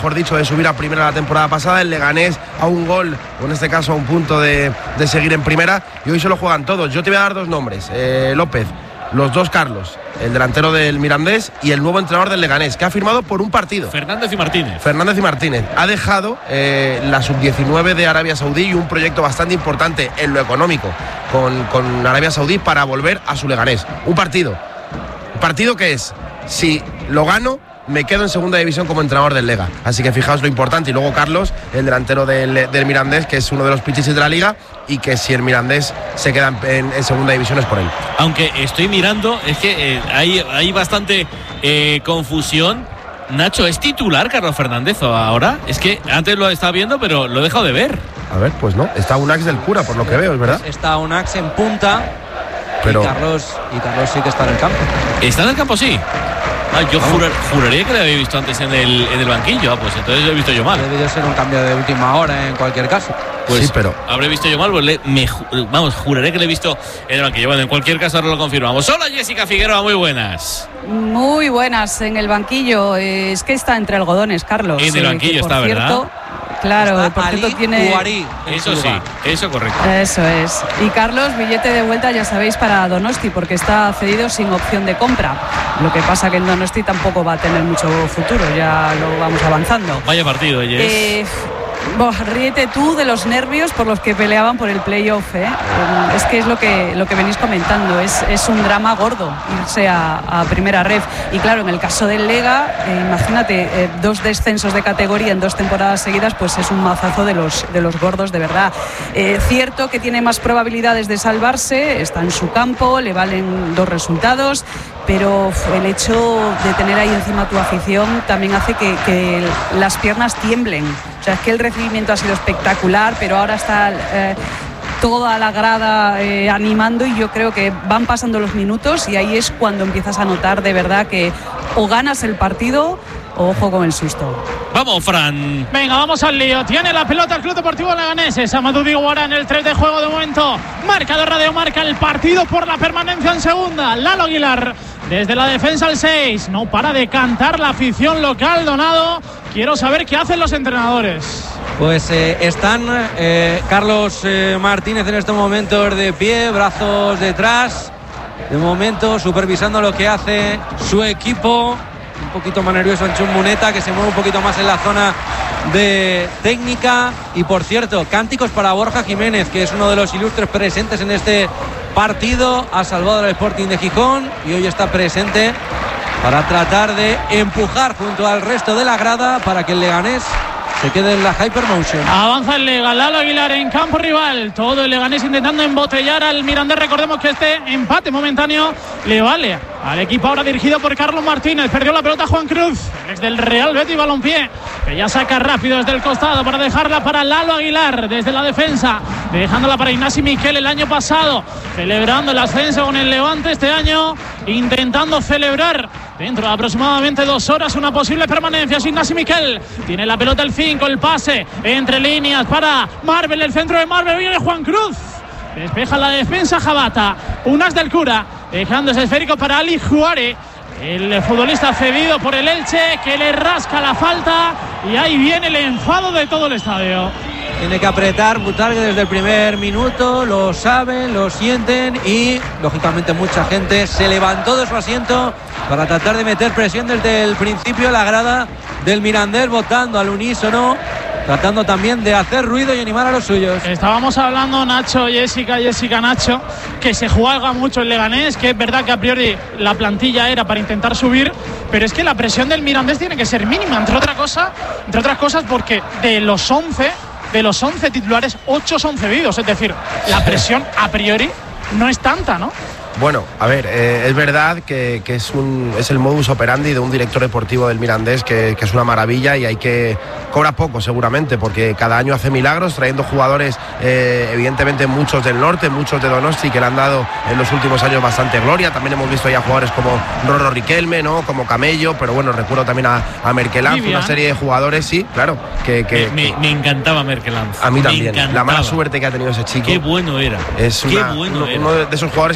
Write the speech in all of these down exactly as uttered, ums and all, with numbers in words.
mejor dicho, de subir a primera la temporada pasada. El Leganés a un gol, o en este caso a un punto de, de seguir en primera, y hoy se lo juegan todos. Yo te voy a dar dos nombres, eh, López, los dos Carlos, el delantero del Mirandés y el nuevo entrenador del Leganés, que ha firmado por un partido. Fernández y Martínez. Fernández y Martínez. Ha dejado eh, la sub diecinueve de Arabia Saudí y un proyecto bastante importante en lo económico con, con Arabia Saudí para volver a su Leganés. Un partido. Un partido que es, si lo gano, me quedo en segunda división como entrenador del Lega. Así que fijaos lo importante. Y luego Carlos, el delantero del, del Mirandés, que es uno de los pichichis de la liga, y que si el Mirandés se queda en, en segunda división es por él. Aunque estoy mirando, es que eh, hay, hay bastante eh, confusión. Nacho, ¿es titular Carlos Fernández ahora? Es que antes lo estaba viendo, pero lo he dejado de ver. A ver, pues no. Está Unax del Cura, por lo que veo, ¿es verdad? Está Unax en punta. Pero... Y, Carlos, y Carlos sí que está en el campo. ¿Está en el campo, sí? Ah, yo jurar, juraría que le había visto antes en el, en el banquillo. Ah, pues entonces lo he visto yo mal. Debe de ser un cambio de última hora en cualquier caso. Pues sí, pero habré visto yo mal, pues le, me, vamos, juraré que le he visto en el banquillo. Bueno, en cualquier caso ahora lo confirmamos. Hola Jessica Figueroa, muy buenas. Muy buenas en el banquillo. Es que está entre algodones, Carlos. En el banquillo eh, está, cierto, ¿verdad? Claro, por cierto tiene. Guarí, eso sí, eso correcto. Eso es. Y Carlos, billete de vuelta, ya sabéis, para Donosti, porque está cedido sin opción de compra. Lo que pasa que en Donosti tampoco va a tener mucho futuro, ya lo vamos avanzando. Vaya partido, Jess. Eh, Boh, ríete tú de los nervios por los que peleaban por el playoff, ¿eh? Es que es lo que, lo que venís comentando, es, es un drama gordo irse a, a primera ref. Y claro, en el caso del Lega, eh, imagínate, eh, dos descensos de categoría en dos temporadas seguidas, pues es un mazazo de los, de los gordos, de verdad. Eh, cierto que tiene más probabilidades de salvarse, está en su campo, le valen dos resultados, pero el hecho de tener ahí encima tu afición también hace que, que las piernas tiemblen. O sea, es que el recibimiento ha sido espectacular, pero ahora está eh, toda la grada eh, animando, y yo creo que van pasando los minutos y ahí es cuando empiezas a notar de verdad que o ganas el partido o ojo con el susto. Vamos, Fran. Venga, vamos al lío. Tiene la pelota el Club Deportivo Leganés. Amadou Diawara en el tres de juego de momento. Marcador Radio marca el partido por la permanencia en segunda. Lalo Aguilar desde la defensa al seis. No para de cantar la afición local, Donado. Quiero saber qué hacen los entrenadores. Pues eh, están eh, Carlos eh, Martínez en estos momentos de pie, brazos detrás. De momento supervisando lo que hace su equipo. Un poquito más nervioso Anchón Muneta, que se mueve un poquito más en la zona de técnica. Y por cierto, cánticos para Borja Jiménez, que es uno de los ilustres presentes en este partido. Ha salvado al Sporting de Gijón y hoy está presente para tratar de empujar junto al resto de la grada para que el Leganés se quede en la Hypermotion. Avanza el Lega, Lalo Aguilar en campo rival. Todo el Leganés intentando embotellar al Mirandés. Recordemos que este empate momentáneo le vale al equipo ahora dirigido por Carlos Martínez. Perdió la pelota Juan Cruz, ex del Real Betis Balompié, que ya saca rápido desde el costado para dejarla para Lalo Aguilar desde la defensa, dejándola para Ignasi Miquel el año pasado, celebrando el ascenso con el Levante este año, intentando celebrar dentro de aproximadamente dos horas una posible permanencia. Ignasi Miquel tiene la pelota el cinco, el pase entre líneas para Marvel, el centro de Marvel, viene Juan Cruz, despeja la defensa Jabata, Unas del Cura, dejando ese esférico para Ali Juárez, el futbolista cedido por el Elche, que le rasca la falta, y ahí viene el enfado de todo el estadio. Tiene que apretar Butarque desde el primer minuto, lo saben, lo sienten, y lógicamente mucha gente se levantó de su asiento para tratar de meter presión desde el principio. La grada del Mirandés votando al unísono, tratando también de hacer ruido y animar a los suyos. Estábamos hablando, Nacho, Jessica, Jessica, Nacho, que se juega mucho el Leganés, que es verdad que a priori la plantilla era para intentar subir, pero es que la presión del Mirandés tiene que ser mínima, entre otra cosa, entre otras cosas porque de los once de los once titulares, ocho son cedidos, es decir, la presión a priori no es tanta, ¿no? Bueno, a ver, eh, es verdad que, que es, un, es el modus operandi de un director deportivo del Mirandés que, que es una maravilla, y hay que cobra poco seguramente porque cada año hace milagros trayendo jugadores, eh, evidentemente muchos del norte, muchos de Donosti, que le han dado en los últimos años bastante gloria. También hemos visto ya jugadores como Rorro Riquelme, ¿no? Como Camello, pero bueno, recuerdo también a, a Merkelanz, una serie de jugadores, sí, claro. Que, que, me, me, me encantaba Merkelanz. A mí también, la mala suerte que ha tenido ese chico. Qué bueno era. Es Qué una, bueno uno, era. uno de esos jugadores que tiene mucha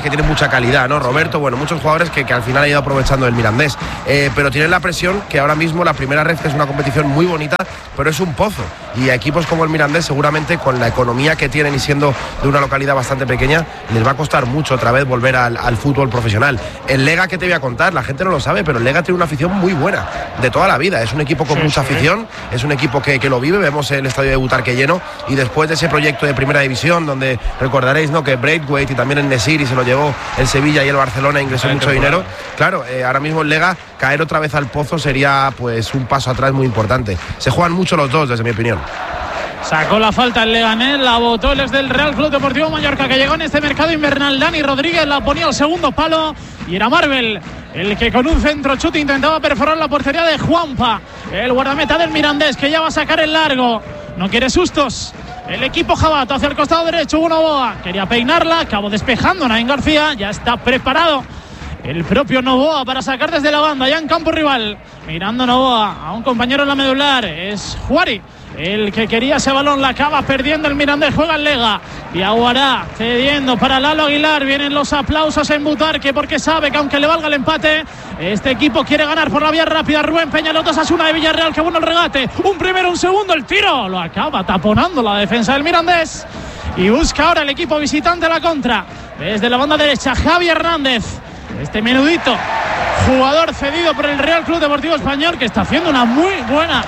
mucha calidad, ¿no? Roberto, bueno, muchos jugadores que, que al final ha ido aprovechando el Mirandés. Eh, pero tienen la presión que ahora mismo la primera red es una competición muy bonita, pero es un pozo. Y a equipos como el Mirandés, seguramente con la economía que tienen y siendo de una localidad bastante pequeña, les va a costar mucho otra vez volver al, al fútbol profesional. El Lega, que te voy a contar, la gente no lo sabe, pero el Lega tiene una afición muy buena, de toda la vida. Es un equipo con sí, mucha sí. afición, es un equipo que, que lo vive. Vemos el estadio de Butarque lleno, y después de ese proyecto de primera división, donde recordaréis, ¿no?, que Braithwaite y también el Nesiri se lo llevó el Sevilla y el Barcelona, ingresó mucho dinero. Claro, eh, ahora mismo el Lega, caer otra vez al pozo sería pues un paso atrás muy importante. Se juegan mucho los dos, desde mi opinión. Sacó la falta el Leganés, la botó el ex del Real Club Deportivo Mallorca, que llegó en este mercado invernal. Dani Rodríguez la ponía al segundo palo y era Marvel el que con un centro chute intentaba perforar la portería de Juanpa, el guardameta del Mirandés, que ya va a sacar el largo. No quiere sustos el equipo jabato hacia el costado derecho. Uno Novoa quería peinarla, acabó despejando Nain García. Ya está preparado el propio Novoa para sacar desde la banda, ya en campo rival. Mirando Novoa a un compañero en la medular, es Juari el que quería ese balón, la acaba perdiendo el Mirandés. Juega el Lega, Diaguará cediendo para Lalo Aguilar. Vienen los aplausos en Butarque, porque sabe que aunque le valga el empate, este equipo quiere ganar por la vía rápida. Rubén Peñalotas, Asuna de Villarreal, que bueno el regate, un primero, un segundo, el tiro lo acaba taponando la defensa del Mirandés, y busca ahora el equipo visitante la contra desde la banda derecha. Javi Hernández, este menudito jugador cedido por el Real Club Deportivo Español, que está haciendo una muy buena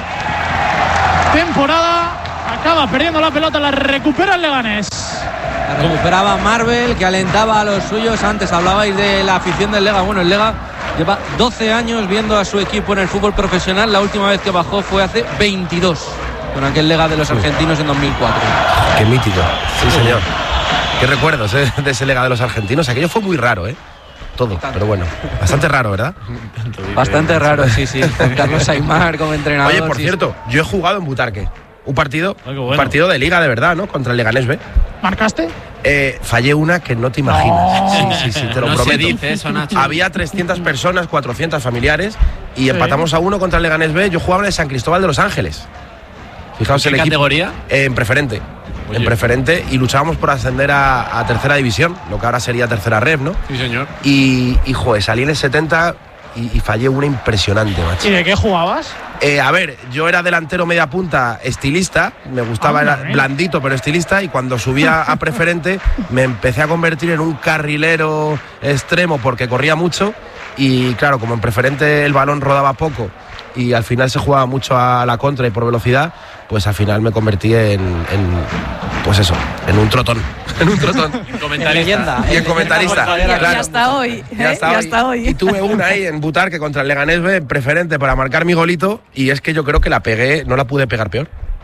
temporada, acaba perdiendo la pelota, la recupera el Leganés. La recuperaba Marvel, que alentaba a los suyos. Antes hablabais de la afición del Lega. Bueno, el Lega lleva doce años viendo a su equipo en el fútbol profesional. La última vez que bajó fue hace veintidós, con aquel Lega de los argentinos en dos mil cuatro. Qué mítico, sí señor. Qué recuerdos, ¿eh?, de ese Lega de los argentinos. Aquello fue muy raro, ¿eh? Todo, pero bueno, bastante raro, ¿verdad? Bastante raro, sí, sí. Con Carlos Aimar como entrenador. Oye, por sí, cierto, sí. yo he jugado en Butarque. Un partido, Ay, bueno. un partido de liga de verdad, ¿no? Contra el Leganés B. ¿Marcaste? Eh, fallé una que no te imaginas. No. Sí, sí, sí, te lo no prometo. Se dice eso, Nacho. Había trescientas personas, cuatrocientas familiares, y sí. empatamos a uno contra el Leganés B. Yo jugaba en el San Cristóbal de los Ángeles. Fijaos ¿En el qué equipo. categoría? Eh, en preferente. Oye. En preferente, y luchábamos por ascender a, a tercera división, lo que ahora sería tercera ref, ¿no? Sí, señor. Y, y joder, salí en el setenta y, y fallé una impresionante, macho. ¿Y de qué jugabas? Eh, a ver, yo era delantero media punta, estilista, me gustaba, era blandito pero estilista, y cuando subía a preferente me empecé a convertir en un carrilero extremo porque corría mucho, y claro, como en preferente el balón rodaba poco y al final se jugaba mucho a la contra y por velocidad, pues al final me convertí en, en pues eso, en un trotón. En un trotón. En comentarista. Y en comentarista. Claro. Y hasta hoy. ¿eh? Y hasta, y hoy. hasta hoy. Y tuve una ahí en Butarque contra el Leganés B, preferente para marcar mi golito, y es que yo creo que la pegué, no la pude pegar peor.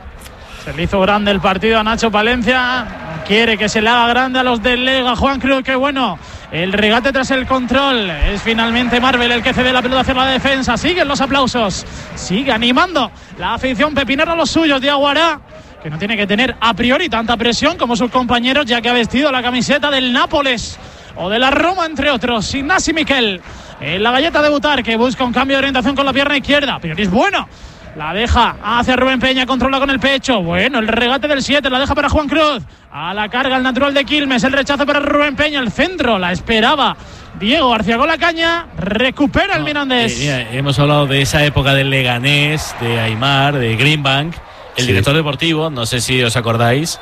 Se le hizo grande el partido a Nacho Palencia. Quiere que se le haga grande a los del Lega. Juan Cruz, que bueno. El regate tras el control. Es finalmente Marvel el que cede la pelota hacia la defensa. Siguen los aplausos. Sigue animando la afición pepinera a los suyos. Diaguará, que no tiene que tener a priori tanta presión como sus compañeros, ya que ha vestido la camiseta del Nápoles o de la Roma, entre otros. Ignasi Miquel en la galleta de Butarque, busca un cambio de orientación con la pierna izquierda. Priori es bueno. La deja hacia Rubén Peña, controla con el pecho. Bueno, el regate del siete, la deja para Juan Cruz. A la carga el natural de Quilmes, el rechazo para Rubén Peña, el centro, la esperaba Diego García con la caña, recupera el no, Mirandés. Eh, mira, hemos hablado de esa época del Leganés, de Aimar, de Greenbank. El sí. director deportivo, no sé si os acordáis,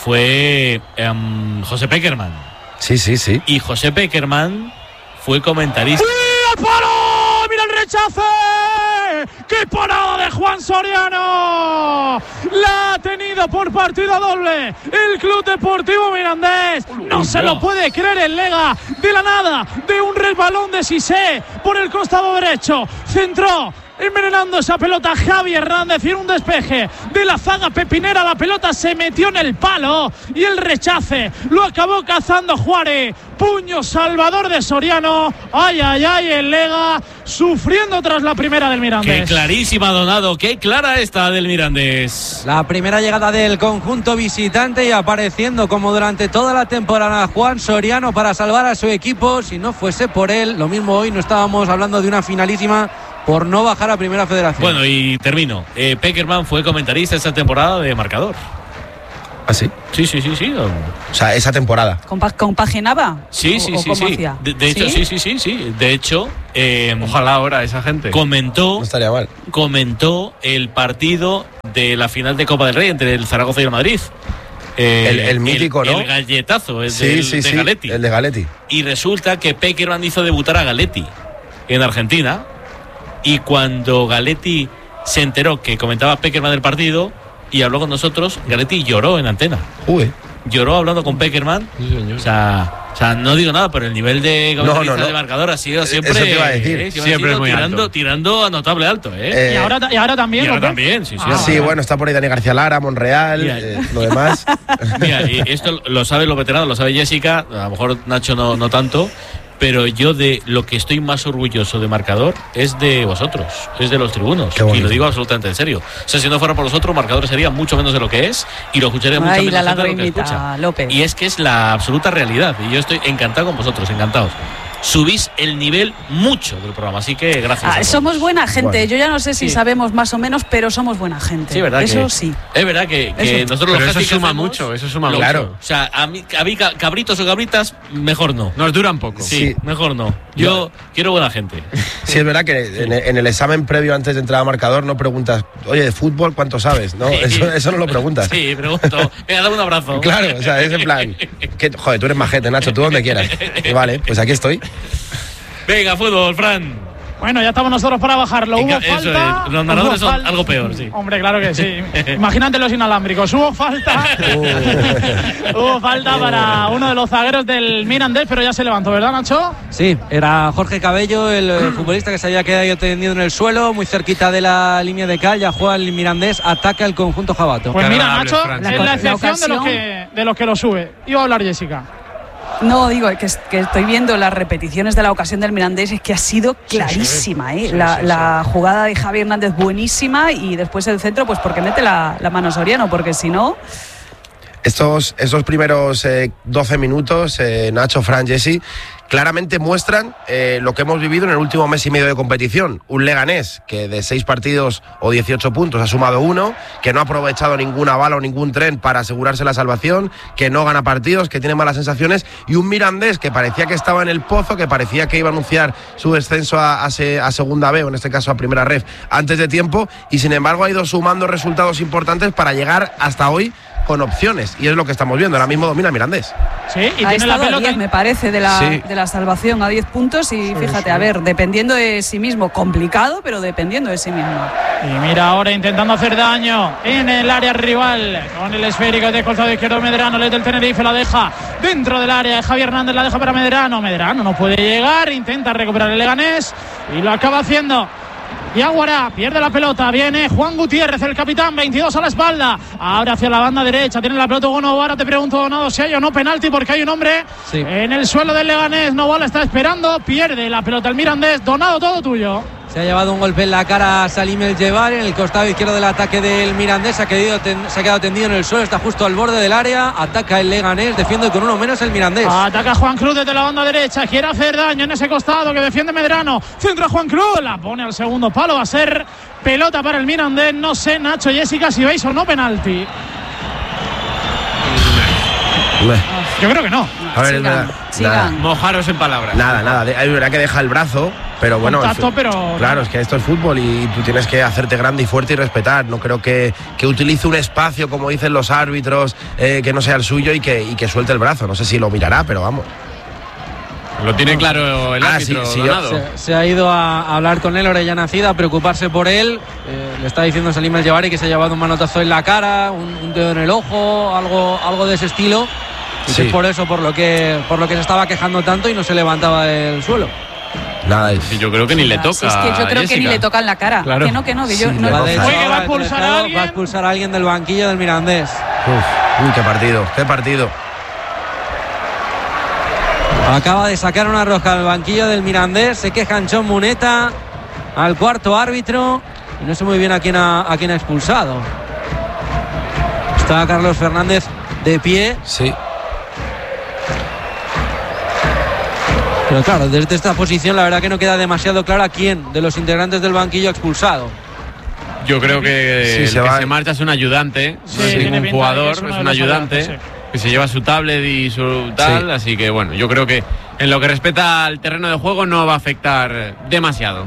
fue um, José Peckerman. Sí, sí, sí. Y José Peckerman fue comentarista. ¡Sí, al palo! ¡Mira el rechazo! ¡Qué parada de Juan Soriano! La ha tenido por partida doble el Club Deportivo Mirandés. No se lo puede creer el Lega. De la nada, de un resbalón de Sisé por el costado derecho. Centró, envenenando esa pelota Javi Hernández, y en un despeje de la zaga pepinera la pelota se metió en el palo y el rechace lo acabó cazando Juárez. Puño salvador de Soriano. Ay, ay, ay, el Lega sufriendo tras la primera del Mirandés. Qué clarísima, Donado, qué clara esta del Mirandés. La primera llegada del conjunto visitante, y apareciendo como durante toda la temporada Juan Soriano para salvar a su equipo. Si no fuese por él, lo mismo hoy no estábamos hablando de una finalísima por no bajar a Primera Federación. Bueno, y termino. Eh, Peckerman fue comentarista esta temporada de Marcador. ¿Ah, sí? Sí, sí, sí, sí. O sea, esa temporada. ¿Compa- ¿Compaginaba? Sí, ¿O- sí, o sí, cómo sí. hacía? De, de hecho, sí, sí, sí, sí. De hecho, eh, Ojalá ahora esa gente. comentó, No estaría mal. comentó el partido de la final de Copa del Rey entre el Zaragoza y el Madrid. Eh, El- el mítico, el, ¿no? El galletazo, el Sí, del- sí, de sí. Galetti. El de Galetti. Y resulta que Pekerman hizo debutar a Galetti en Argentina. Y cuando Galetti se enteró que comentaba Pekerman del partido y habló con nosotros, Galetti lloró en antena. Uy. Lloró hablando con Pekerman. Sí, señor. O sea, o sea, no digo nada, pero el nivel de No, no, comentarista no. de marcador ha sido siempre. Eso te iba a decir. eh, Siempre ha sido es muy tirando, alto. tirando a notable alto, ¿eh? Eh, Y ahora, y ahora también. y ahora ¿o qué? también, sí, sí. Ah, sí, vale. bueno, está por ahí Dani García Lara, Monreal, Mira. eh, lo demás. Mira, y esto lo saben los veteranos, lo sabe Jessica, a lo mejor Nacho no, no tanto, pero yo de lo que estoy más orgulloso de marcador es de vosotros, es de los tribunos. Qué Y bonito. lo digo absolutamente en serio. O sea, si no fuera por vosotros, marcador sería mucho menos de lo que es y lo escucharía mucho Ay, menos la gente de lo que lagrimita, escucha. López. Y es que es la absoluta realidad. Y yo estoy encantado con vosotros, encantados. Subís el nivel mucho del programa, así que gracias. Ah, a todos. somos buena gente. Bueno. Yo ya no sé si Sí. sabemos más o menos, pero somos buena gente. Sí, ¿verdad? Eso que, sí. Es verdad que, que Eso. nosotros Pero los eso casi que suma hacemos, mucho, eso suma lo- mucho. Claro. O sea, a mí, a mí ca- cabritos o cabritas, mejor no. Nos duran poco. Sí, Sí. mejor no. Yo quiero buena gente. Sí, es verdad que en, en el examen previo antes de entrar a marcador no preguntas, oye, de fútbol, ¿cuánto sabes? No, Sí. eso, eso no lo preguntas. Sí, pregunto. Venga, dame un abrazo. Claro, o sea, es en plan, que, joder, tú eres majete, Nacho, tú donde quieras. Y vale, pues aquí estoy. Venga, fútbol, Fran. Bueno, ya estamos nosotros para bajarlo. Hubo Venga, eso falta. es. Los narradores hubo son fal- algo peor, sí. Hombre, claro que sí. Imagínate los inalámbricos. Hubo falta. Hubo falta para uno de los zagueros del Mirandés, pero ya se levantó, ¿verdad, Nacho? Sí, era Jorge Cabello, el eh, futbolista que se había quedado tendido en el suelo, muy cerquita de la línea de cal. Ya juega el Mirandés, ataca el conjunto jabato. Pues Qué mira, agradable, Nacho, Fran. es La- la la excepción de los, ocasión- que, de los que lo sube. Iba a hablar Jessica. No, digo que, es- que estoy viendo las repeticiones de la ocasión del Mirandés, es que ha sido clarísima. ¿eh? la la jugada de Javi Hernández buenísima y después el centro, pues porque mete la, la mano Soriano, porque si no. Estos, estos primeros eh, doce minutos, eh, Nacho, Fran, Jessy, claramente muestran eh, lo que hemos vivido en el último mes y medio de competición. Un Leganés que de seis partidos o dieciocho puntos ha sumado uno, que no ha aprovechado ninguna bala o ningún tren para asegurarse la salvación, que no gana partidos, que tiene malas sensaciones, y un Mirandés que parecía que estaba en el pozo, que parecía que iba a anunciar su descenso a, a, se- a segunda B, o en este caso a primera ref, antes de tiempo, y sin embargo ha ido sumando resultados importantes para llegar hasta hoy con opciones, y es lo que estamos viendo. Ahora mismo domina Mirandés. Sí, y ha tiene la estado a pelota. diez, me parece, de la, Sí. de la salvación, a diez puntos. Y fíjate, a ver, dependiendo de sí mismo, complicado, pero dependiendo de sí mismo. Y mira ahora intentando hacer daño en el área rival con el esférico de costado izquierdo Medrano, el del Tenerife la deja dentro del área, Javier Hernández la deja para Medrano, Medrano no puede llegar, intenta recuperar el Leganés y lo acaba haciendo. Y Aguará pierde la pelota, viene Juan Gutiérrez, el capitán, veintidós a la espalda, ahora hacia la banda derecha, tiene la pelota Donado. Ahora te pregunto, Donado, si hay o no penalti, porque hay un hombre Sí. en el suelo del Leganés. Novoa la está esperando, pierde la pelota el Mirandés. Donado, todo tuyo. Se ha llevado un golpe en la cara a Salim El Jebbar en el costado izquierdo del ataque del Mirandés. Se ha, quedado ten- se ha quedado tendido en el suelo, está justo al borde del área. Ataca el Leganés, defiende con uno menos el Mirandés. Ataca Juan Cruz desde la banda derecha, quiere hacer daño en ese costado que defiende Medrano, centra Juan Cruz, la pone al segundo palo, va a ser pelota para el Mirandés. No sé, Nacho, Jessica, si veis o no penalti. Yo creo que no. A ver, es sigan, verdad. sigan. Nada. Mojaros en palabras. Nada, nada, de- es verdad que deja el brazo, pero bueno, Contacto, en fin, pero- claro, es que esto es fútbol y tú tienes que hacerte grande y fuerte y respetar. No creo que, que utilice un espacio, como dicen los árbitros, eh, que no sea el suyo y que, y que suelte el brazo. No sé si lo mirará, pero vamos. Lo tiene claro el Ah, árbitro, sí, sí, yo- Donado. Se, se ha ido a, a hablar con él, Orellana Nacida, a preocuparse por él. Eh, le está diciendo Salim El Jebbar que se ha llevado un manotazo en la cara, un, un dedo en el ojo, algo, algo de ese estilo. Y Sí. que es por eso, por lo que, por lo que se estaba quejando tanto y no se levantaba del suelo. Nada, es. Sí, yo creo que ni le Si toca. es que yo creo que ni Jessica. le toca en la cara. Claro. Que no, que no, que yo Sí, no. le Va, de roza. hecho, Oye, que va a ahora el expulsar a tercero alguien. va a expulsar a alguien del banquillo del Mirandés. Uf, uy, qué partido, qué partido. Acaba de sacar una roja al banquillo del Mirandés. Se queja Anchón Muneta al cuarto árbitro. Y no sé muy bien a quién ha, a quién ha expulsado. Está Carlos Fernández de pie. Sí. Pero claro, desde esta posición la verdad que no queda demasiado claro a quién de los integrantes del banquillo ha expulsado. Yo creo que Sí, el se que va- se marcha es un ayudante, Sí, no es tiene ningún pinta de que jugador, es uno es de un los ayudante ayudantes, sí. que se lleva su tablet y su tal, Sí. así que bueno, yo creo que en lo que respecta al terreno de juego no va a afectar demasiado.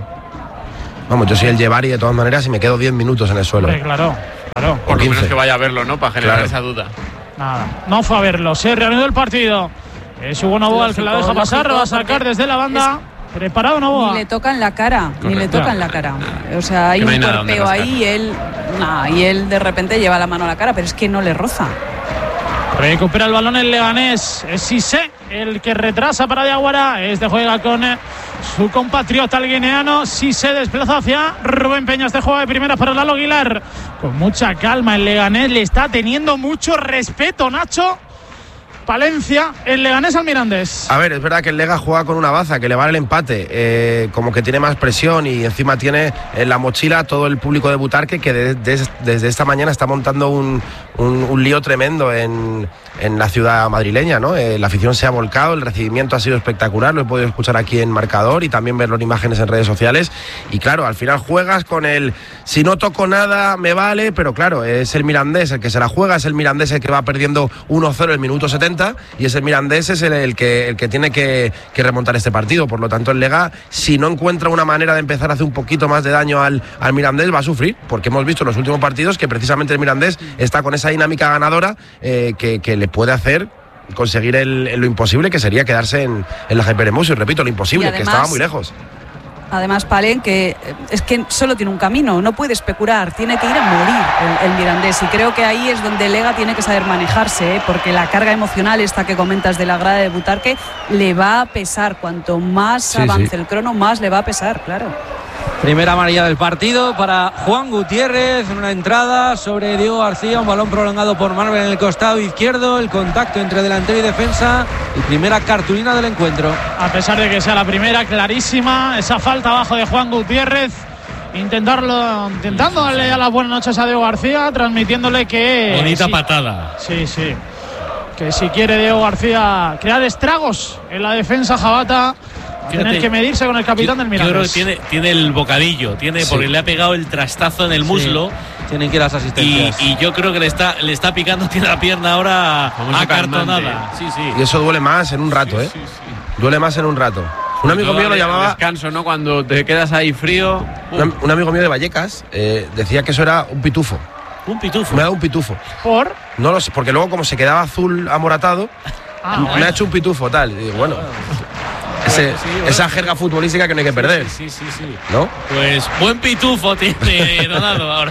Vamos, yo soy el Llevari de todas maneras y me quedo diez minutos en el suelo. Hombre, claro, claro. Por lo quince. menos que vaya a verlo, ¿no? Para generar Claro. esa duda. Nada, no fue a verlo. Se reanudó el partido. Es Hugo Novoa el que la Lógico, deja pasar. lógico, Va a sacar porque desde la banda. Preparado Novoa. Ni le tocan la cara, ni le Correcto. tocan la cara. O sea, hay Que no hay un nada donde cuerpeo rascar. ahí y él, nah, y él de repente lleva la mano a la cara, pero es que no le roza. Recupera el balón el Leganés. Es Sisé el que retrasa para Diaguara. Este juega con eh, su compatriota el guineano. Sisé desplaza hacia Rubén Peña. Este juego de primera para Lalo Aguilar. Con mucha calma el Leganés le está teniendo mucho respeto, Nacho. Palencia, el Leganés al Mirandés. A ver, es verdad que el Lega juega con una baza que le vale el empate, eh, como que tiene más presión y encima tiene en la mochila todo el público de Butarque que de- de- desde esta mañana está montando un, un, un lío tremendo en, en la ciudad madrileña, ¿no? Eh, la afición se ha volcado, el recibimiento ha sido espectacular, lo he podido escuchar aquí en Marcador y también verlo en imágenes en redes sociales. Y claro, al final juegas con el si no toco nada me vale, pero claro, es el Mirandés el que se la juega, es el Mirandés el que va perdiendo uno cero el minuto setenta y ese Mirandés es el, el que, el que tiene que, que remontar este partido. Por lo tanto, el Lega, si no encuentra una manera de empezar a hacer un poquito más de daño al, al Mirandés, va a sufrir, porque hemos visto en los últimos partidos que precisamente el Mirandés está con esa dinámica ganadora eh, que, que le puede hacer conseguir el, el- lo imposible, que sería quedarse en, en la Hyperemuse. Y repito, lo imposible, Y que además- estaba muy lejos. Además, Palen, que eh, es que solo tiene un camino, no puede especular, tiene que ir a morir el, el Mirandés. Y creo que ahí es donde Lega tiene que saber manejarse, ¿eh? Porque la carga emocional esta que comentas de la grada de Butarque le va a pesar. Cuanto más Sí, avance sí. el crono, más le va a pesar, claro. Primera amarilla del partido para Juan Gutiérrez, una entrada sobre Diego García, un balón prolongado por Marvel en el costado izquierdo, el contacto entre delantero y defensa y primera cartulina del encuentro. A pesar de que sea la primera, clarísima, esa falta abajo de Juan Gutiérrez. Intentarlo, intentando darle a las buenas noches a Diego García, transmitiéndole que. Bonita sí, patada. Sí, sí. Que si quiere Diego García crear estragos en la defensa jabata, tener Fíjate, que medirse con el capitán yo, del yo creo que Mirandés. tiene, tiene el bocadillo, tiene Sí. porque le ha pegado el trastazo en el muslo. Tienen que ir las Y, asistencias. y yo creo que le está, le está picando, tiene la pierna ahora Famoso acartonada. calmante. Sí, sí. Y eso duele más en un rato, ¿eh? Sí, sí. Duele más en un rato. Un amigo mío lo Todavía el llamaba... descanso, ¿no? Cuando te quedas ahí frío. Un, un amigo mío de Vallecas eh, decía que eso era un pitufo. Un pitufo. Me ha dado un pitufo. Por. No lo sé, porque luego como se quedaba azul amoratado, Ah, me bueno. ha hecho un pitufo tal. Y digo, bueno, ese- sí, bueno. esa jerga futbolística que no hay que perder, Sí, sí, sí. ¿no? Pues buen pitufo tiene Donado ahora.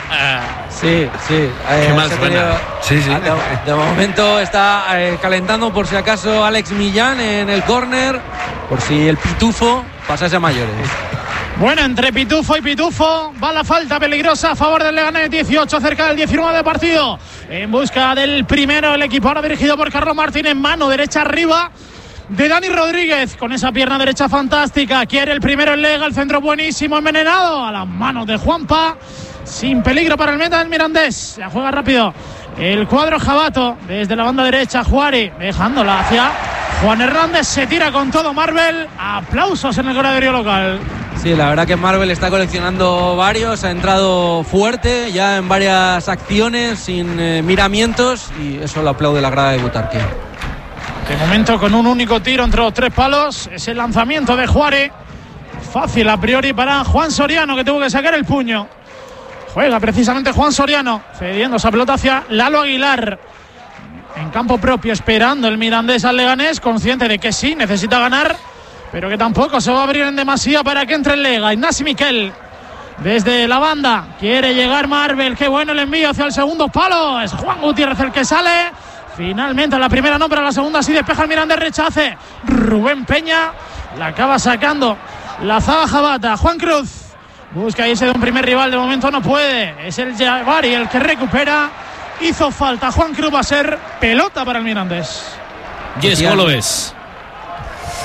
Sí, sí. eh, Qué mal se ha suena. tenido- Sí, sí. Ah, De, de momento está eh, calentando por si acaso Alex Millán en el córner, por si el pitufo pasase a mayores. Bueno, entre pitufo y pitufo va la falta peligrosa a favor del Leganés. Dieciocho cerca del diecinueve de partido. En busca del primero, el equipo ahora dirigido por Carlos Martínez. Mano derecha arriba de Dani Rodríguez, con esa pierna derecha fantástica. Quiere el primero el Lega, el centro buenísimo, envenenado a las manos de Juanpa. Sin peligro para el meta del Mirandés. La juega rápido el cuadro jabato desde la banda derecha. Juari dejándola hacia Juan Hernández. Se tira con todo Marvel. Aplausos en el corredor local. Sí, la verdad que Marvel está coleccionando varios, ha entrado fuerte ya en varias acciones sin eh, miramientos y eso lo aplaude la grada de Butarque. De momento con un único tiro entre los tres palos. Es el lanzamiento de Juárez. Fácil a priori para Juan Soriano, que tuvo que sacar el puño. Juega precisamente Juan Soriano, cediendo esa pelota hacia Lalo Aguilar. En campo propio, esperando el Mirandés al Leganés, consciente de que sí, necesita ganar, pero que tampoco se va a abrir en demasía para que entre el Lega. Ignasi Miquel, desde la banda, quiere llegar Marvel. Qué bueno el envío hacia el segundo palo. Es Juan Gutiérrez el que sale. Finalmente la primera no, pero la segunda sí despeja el Mirandés, rechace. Rubén Peña la acaba sacando la zaga jabata. Juan Cruz busca irse de un primer rival, de momento no puede. Es el Llevari el que recupera. Hizo falta Juan Cruz, va a ser pelota para el Mirandés. Yes, ¿cómo lo ves?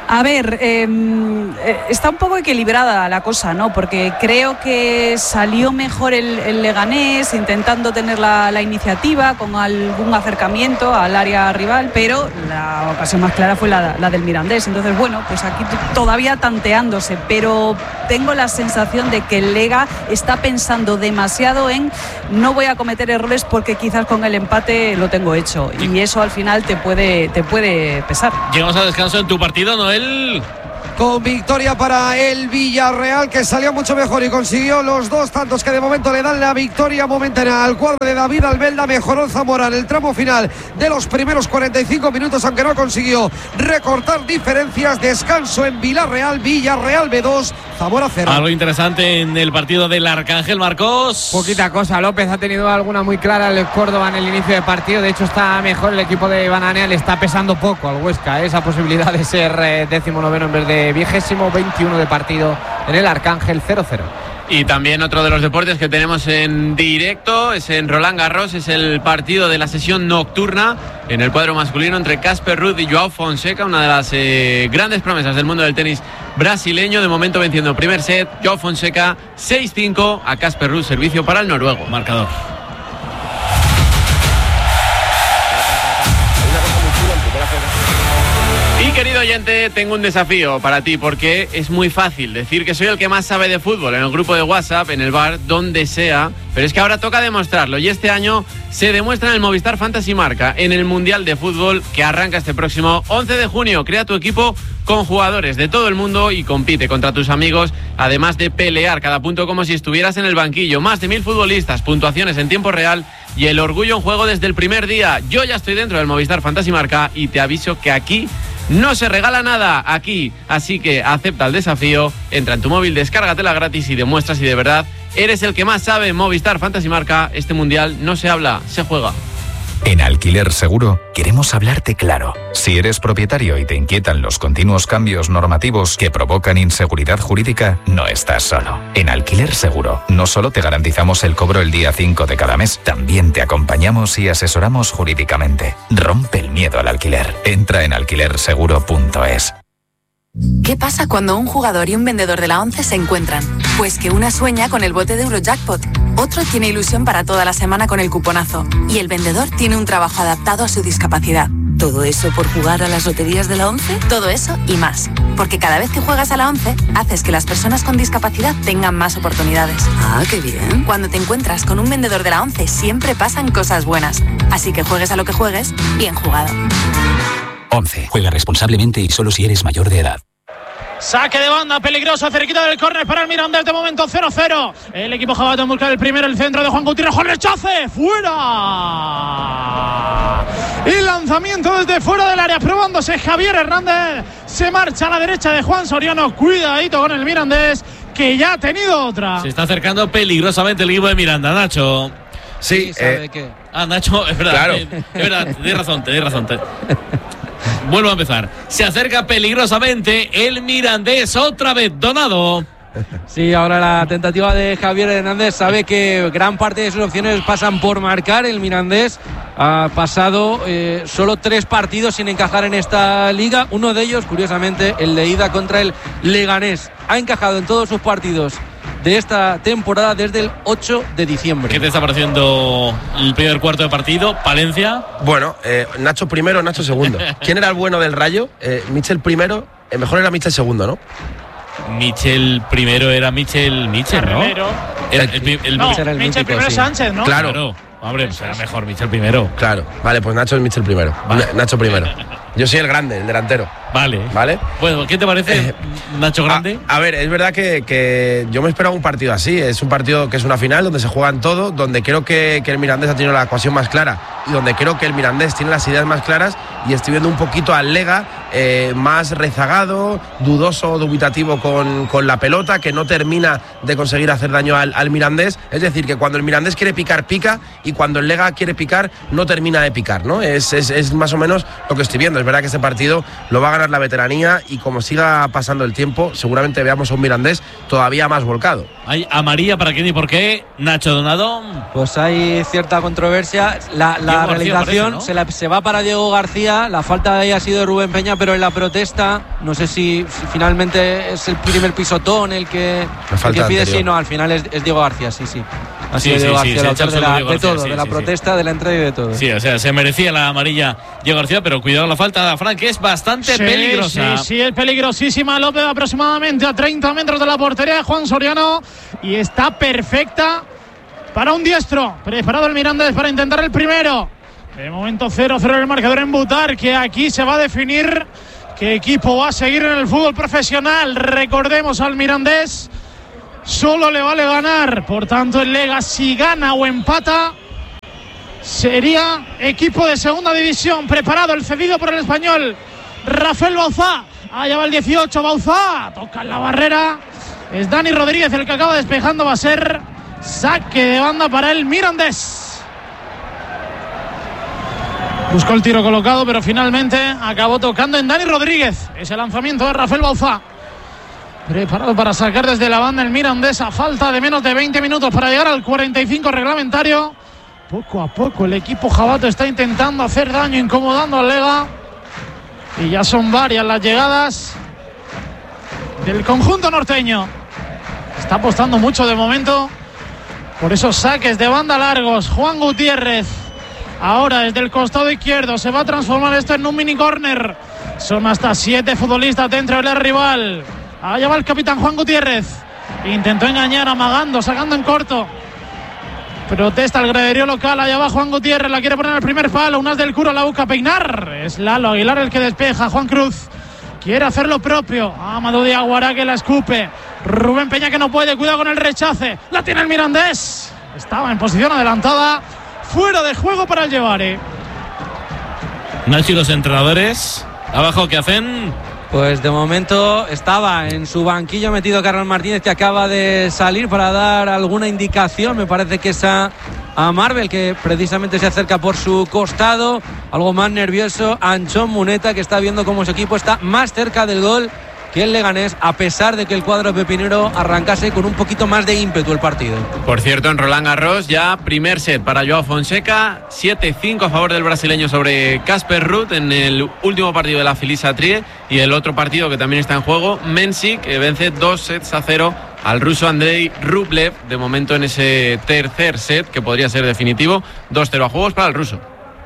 A ver, eh, está un poco equilibrada la cosa, ¿no? Porque creo que salió mejor el, el Leganés intentando tener la, la iniciativa con algún acercamiento al área rival, pero la ocasión más clara fue la, la del Mirandés. Entonces, bueno, pues aquí t- todavía tanteándose, pero tengo la sensación de que el Lega está pensando demasiado en no voy a cometer errores porque quizás con el empate lo tengo hecho, y eso al final te puede, te puede pesar. Llegamos al descanso en tu partido, Noel. Con victoria para el Villarreal, que salió mucho mejor y consiguió los dos tantos que de momento le dan la victoria momentánea al cuadro de David Albelda. Mejoró Zamora en el tramo final de los primeros cuarenta y cinco minutos, aunque no consiguió recortar diferencias. Descanso en Villarreal, Villarreal B dos, Zamora cero. Algo interesante en el partido del Arcángel, Marcos. Poquita cosa, López ha tenido alguna muy clara el Córdoba en el inicio de partido. De hecho está mejor el equipo de Bananea, le está pesando poco al Huesca esa posibilidad de ser eh, décimo noveno en vez de vigésimo. Veintiuno de partido en el Arcángel, cero cero. Y también otro de los deportes que tenemos en directo es en Roland Garros, es el partido de la sesión nocturna en el cuadro masculino entre Casper Ruud y Joao Fonseca, una de las eh, grandes promesas del mundo del tenis brasileño. De momento venciendo el primer set, Joao Fonseca seis cinco a Casper Ruud, servicio para el noruego. Marcador. Y querido oyente, tengo un desafío para ti, porque es muy fácil decir que soy el que más sabe de fútbol en el grupo de WhatsApp, en el bar, donde sea, pero es que ahora toca demostrarlo, y este año se demuestra en el Movistar Fantasy Marca, en el Mundial de Fútbol que arranca este próximo once de junio. Crea tu equipo con jugadores de todo el mundo y compite contra tus amigos, además de pelear cada punto como si estuvieras en el banquillo. Más de mil futbolistas, puntuaciones en tiempo real y el orgullo en juego desde el primer día. Yo ya estoy dentro del Movistar Fantasy Marca y te aviso que aquí no se regala nada, aquí, así que acepta el desafío, entra en tu móvil, descárgatela gratis y demuestra si de verdad eres el que más sabe en Movistar Fantasy Marca. Este mundial no se habla, se juega. En Alquiler Seguro queremos hablarte claro. Si eres propietario y te inquietan los continuos cambios normativos que provocan inseguridad jurídica, no estás solo. En Alquiler Seguro no solo te garantizamos el cobro el día cinco de cada mes, también te acompañamos y asesoramos jurídicamente. Rompe el miedo al alquiler. Entra en alquiler seguro punto es. ¿Qué pasa cuando un jugador y un vendedor de la ONCE se encuentran? Pues que una sueña con el bote de Eurojackpot, otro tiene ilusión para toda la semana con el cuponazo y el vendedor tiene un trabajo adaptado a su discapacidad. ¿Todo eso por jugar a las loterías de la ONCE? Todo eso y más, porque cada vez que juegas a la ONCE haces que las personas con discapacidad tengan más oportunidades. Ah, qué bien. Cuando te encuentras con un vendedor de la ONCE siempre pasan cosas buenas, así que juegues a lo que juegues, bien jugado. once. Juega responsablemente y solo si eres mayor de edad. Saque de banda peligroso, cerquita del córner para el Mirandés, de momento cero cero. El equipo jabato en busca del primero, el centro de Juan Gutiérrez, ¡el rechace! ¡Fuera! Y lanzamiento desde fuera del área, probándose Javier Hernández. Se marcha a la derecha de Juan Soriano. Cuidadito con el Mirandés, que ya ha tenido otra. Se está acercando peligrosamente el equipo de Miranda, Nacho. Sí, ¿sabe eh, qué? Ah, Nacho, es verdad. Claro. Es verdad, tienes razón, tienes razón. Te... Vuelvo a empezar. Se acerca peligrosamente el Mirandés, otra vez Donado. Sí, ahora la tentativa de Javier Hernández. Sabe que gran parte de sus opciones pasan por marcar. El Mirandés ha pasado eh, solo tres partidos sin encajar en esta liga. Uno de ellos, curiosamente, el de ida contra el Leganés. Ha encajado en todos sus partidos de esta temporada desde el ocho de diciembre. ¿Qué te está pareciendo el primer cuarto de partido? Palencia. Bueno, eh, Nacho primero, Nacho segundo. ¿Quién era el bueno del Rayo? Eh, Michel primero, el mejor era Michel segundo, ¿no? Michel primero era Michel Michel, ¿no? Primero. El, el, el, el, No, Ese era el Michel mítico, primero sí. Sánchez, ¿no? Claro. Claro. Hombre, será mejor Michel primero. Claro, vale, pues Nacho es Michel primero. Vale. Na- Nacho primero. Yo soy el grande, el delantero. Vale. ¿Vale? Bueno, ¿qué te parece, Nacho Grande? A, a ver, es verdad que, que yo me esperaba un partido así. Es un partido que es una final donde se juegan todo, donde creo que, que el Mirandés ha tenido la ecuación más clara y donde creo que el Mirandés tiene las ideas más claras, y estoy viendo un poquito al Lega eh, más rezagado, dudoso, dubitativo con, con la pelota, que no termina de conseguir hacer daño al, al Mirandés. Es decir, que cuando el Mirandés quiere picar, pica, y cuando el Lega quiere picar, no termina de picar, ¿no? Es, es, es más o menos lo que estoy viendo. es verdad que este partido lo va a ganar la veteranía y como siga pasando el tiempo, seguramente veamos a un Mirandés todavía más volcado. ¿Hay amarilla para quién y por qué? Nacho Donado. Pues hay cierta controversia. La, la realización parece, ¿no? se, la, se va para Diego García. La falta de ahí ha sido de Rubén Peña, pero en la protesta, no sé si, si finalmente es el primer pisotón el que, el que pide. Sí, no, al final es, es Diego García, sí, sí. Así sí, sí, García, sí, el autor de, la, de todo, sí, de la sí, protesta, sí. de la entrada y de todo. Sí, o sea, se merecía la amarilla Diego García, pero cuidado la falta, Fran, que es bastante sí, peligrosa. Sí, sí, es peligrosísima. López aproximadamente a treinta metros de la portería de Juan Soriano y está perfecta para un diestro. Preparado el Mirandés para intentar el primero. De momento cero cero el marcador en Butar, que aquí se va a definir qué equipo va a seguir en el fútbol profesional. Recordemos al Mirandés. Solo le vale ganar, por tanto el Lega si gana o empata sería equipo de segunda división. Preparado el cedido por el español Rafael Bauzá, allá va el dieciocho, Bauzá toca en la barrera, es Dani Rodríguez el que acaba despejando, va a ser saque de banda para el Mirandés. Buscó el tiro colocado, pero finalmente acabó tocando en Dani Rodríguez. Ese lanzamiento de Rafael Bauzá. Preparado para sacar desde la banda el Mirandés a falta de menos de veinte minutos para llegar al cuarenta y cinco reglamentario. Poco a poco el equipo jabato está intentando hacer daño, incomodando al Lega. Y ya son varias las llegadas del conjunto norteño. Está apostando mucho de momento por esos saques de banda largos. Juan Gutiérrez. Ahora desde el costado izquierdo se va a transformar esto en un mini córner. Son hasta siete futbolistas dentro del área rival. Allá va el capitán Juan Gutiérrez. Intentó engañar, amagando, sacando en corto. Protesta el graderío local. Allá va Juan Gutiérrez. La quiere poner al primer palo. Unas del Curo la busca peinar. Es Lalo Aguilar el que despeja. Juan Cruz quiere hacer lo propio. Amadou Diaguará que la escupe. Rubén Peña que no puede. Cuidado con el rechace. La tiene el Mirandés. Estaba en posición adelantada. Fuera de juego para el Llevare. Nacho y los entrenadores. Abajo, ¿qué hacen? Pues de momento estaba en su banquillo metido Carlos Martínez, que acaba de salir para dar alguna indicación. Me parece que es a, a Marvel, que precisamente se acerca por su costado. Algo más nervioso, Anchón Muneta, que está viendo cómo su equipo está más cerca del gol que el Leganés, a pesar de que el cuadro pepinero arrancase con un poquito más de ímpetu el partido. Por cierto, en Roland Garros ya primer set para Joao Fonseca, siete cinco a favor del brasileño sobre Casper Ruud en el último partido de la Filisa Trie, y el otro partido que también está en juego, Mensik, que vence dos sets a cero al ruso Andrei Rublev, de momento en ese tercer set que podría ser definitivo. Dos cero a juegos para el ruso.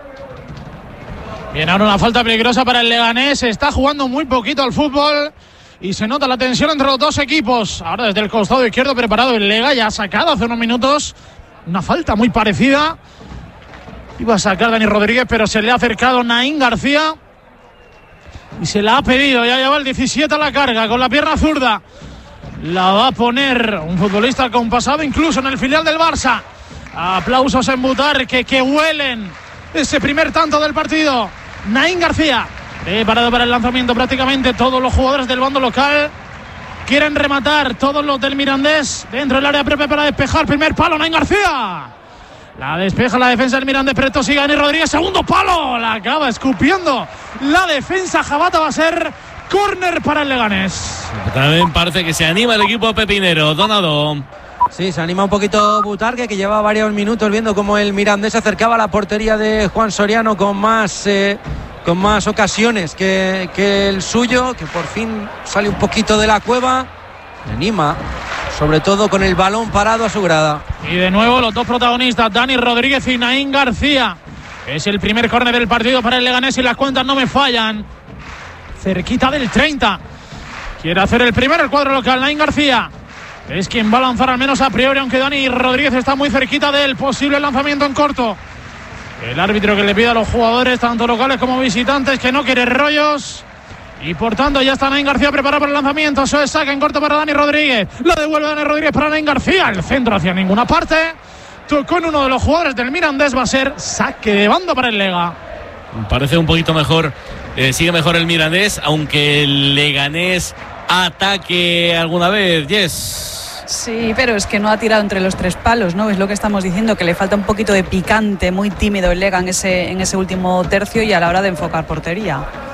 Bien, ahora una falta peligrosa para el Leganés. Está jugando muy poquito al fútbol y se nota la tensión entre los dos equipos. Ahora desde el costado izquierdo preparado el Lega, ya ha sacado hace unos minutos una falta muy parecida. Iba a sacar Dani Rodríguez, pero se le ha acercado Naín García y se la ha pedido. Ya lleva el diecisiete a la carga con la pierna zurda. La va a poner un futbolista con pasado incluso en el filial del Barça. Aplausos en Butar, que, que huelen ese primer tanto del partido. Naín García, preparado para el lanzamiento. Prácticamente todos los jugadores del bando local quieren rematar. Todos los del Mirandés dentro del área propia para despejar. Primer palo, Naín García. La despeja la defensa del Mirandés, pero esto sigue Dani Rodríguez. Segundo palo, la acaba escupiendo la defensa jabata. Va a ser córner para el Leganés. También parece que se anima el equipo pepinero. Donado. Sí, se anima un poquito Butarque, que lleva varios minutos viendo cómo el Mirandés se acercaba a la portería de Juan Soriano con más, eh, con más ocasiones que, que el suyo, que por fin sale un poquito de la cueva. Se anima, sobre todo con el balón parado a su grada. Y de nuevo los dos protagonistas, Dani Rodríguez y Naín García. Es el primer córner del partido para el Leganés y las cuentas no me fallan. Cerquita del treinta. Quiere hacer el primero el cuadro local, Naín García. Es quien va a lanzar al menos a priori, aunque Dani Rodríguez está muy cerquita del posible lanzamiento en corto. El árbitro que le pide a los jugadores, tanto locales como visitantes, que no quiere rollos. Y por tanto ya está Naín García preparado para el lanzamiento. Eso es saque en corto para Dani Rodríguez. Lo devuelve Dani Rodríguez para Naín García. El centro hacia ninguna parte. Tocó en uno de los jugadores del Mirandés. Va a ser saque de banda para el Lega. Parece un poquito mejor. Eh, sigue mejor el Mirandés, aunque el Leganés ataque alguna vez. Yes. Sí, pero es que no ha tirado entre los tres palos, ¿no? Es lo que estamos diciendo, que le falta un poquito de picante, muy tímido el Lega en ese, en ese último tercio y a la hora de enfocar portería.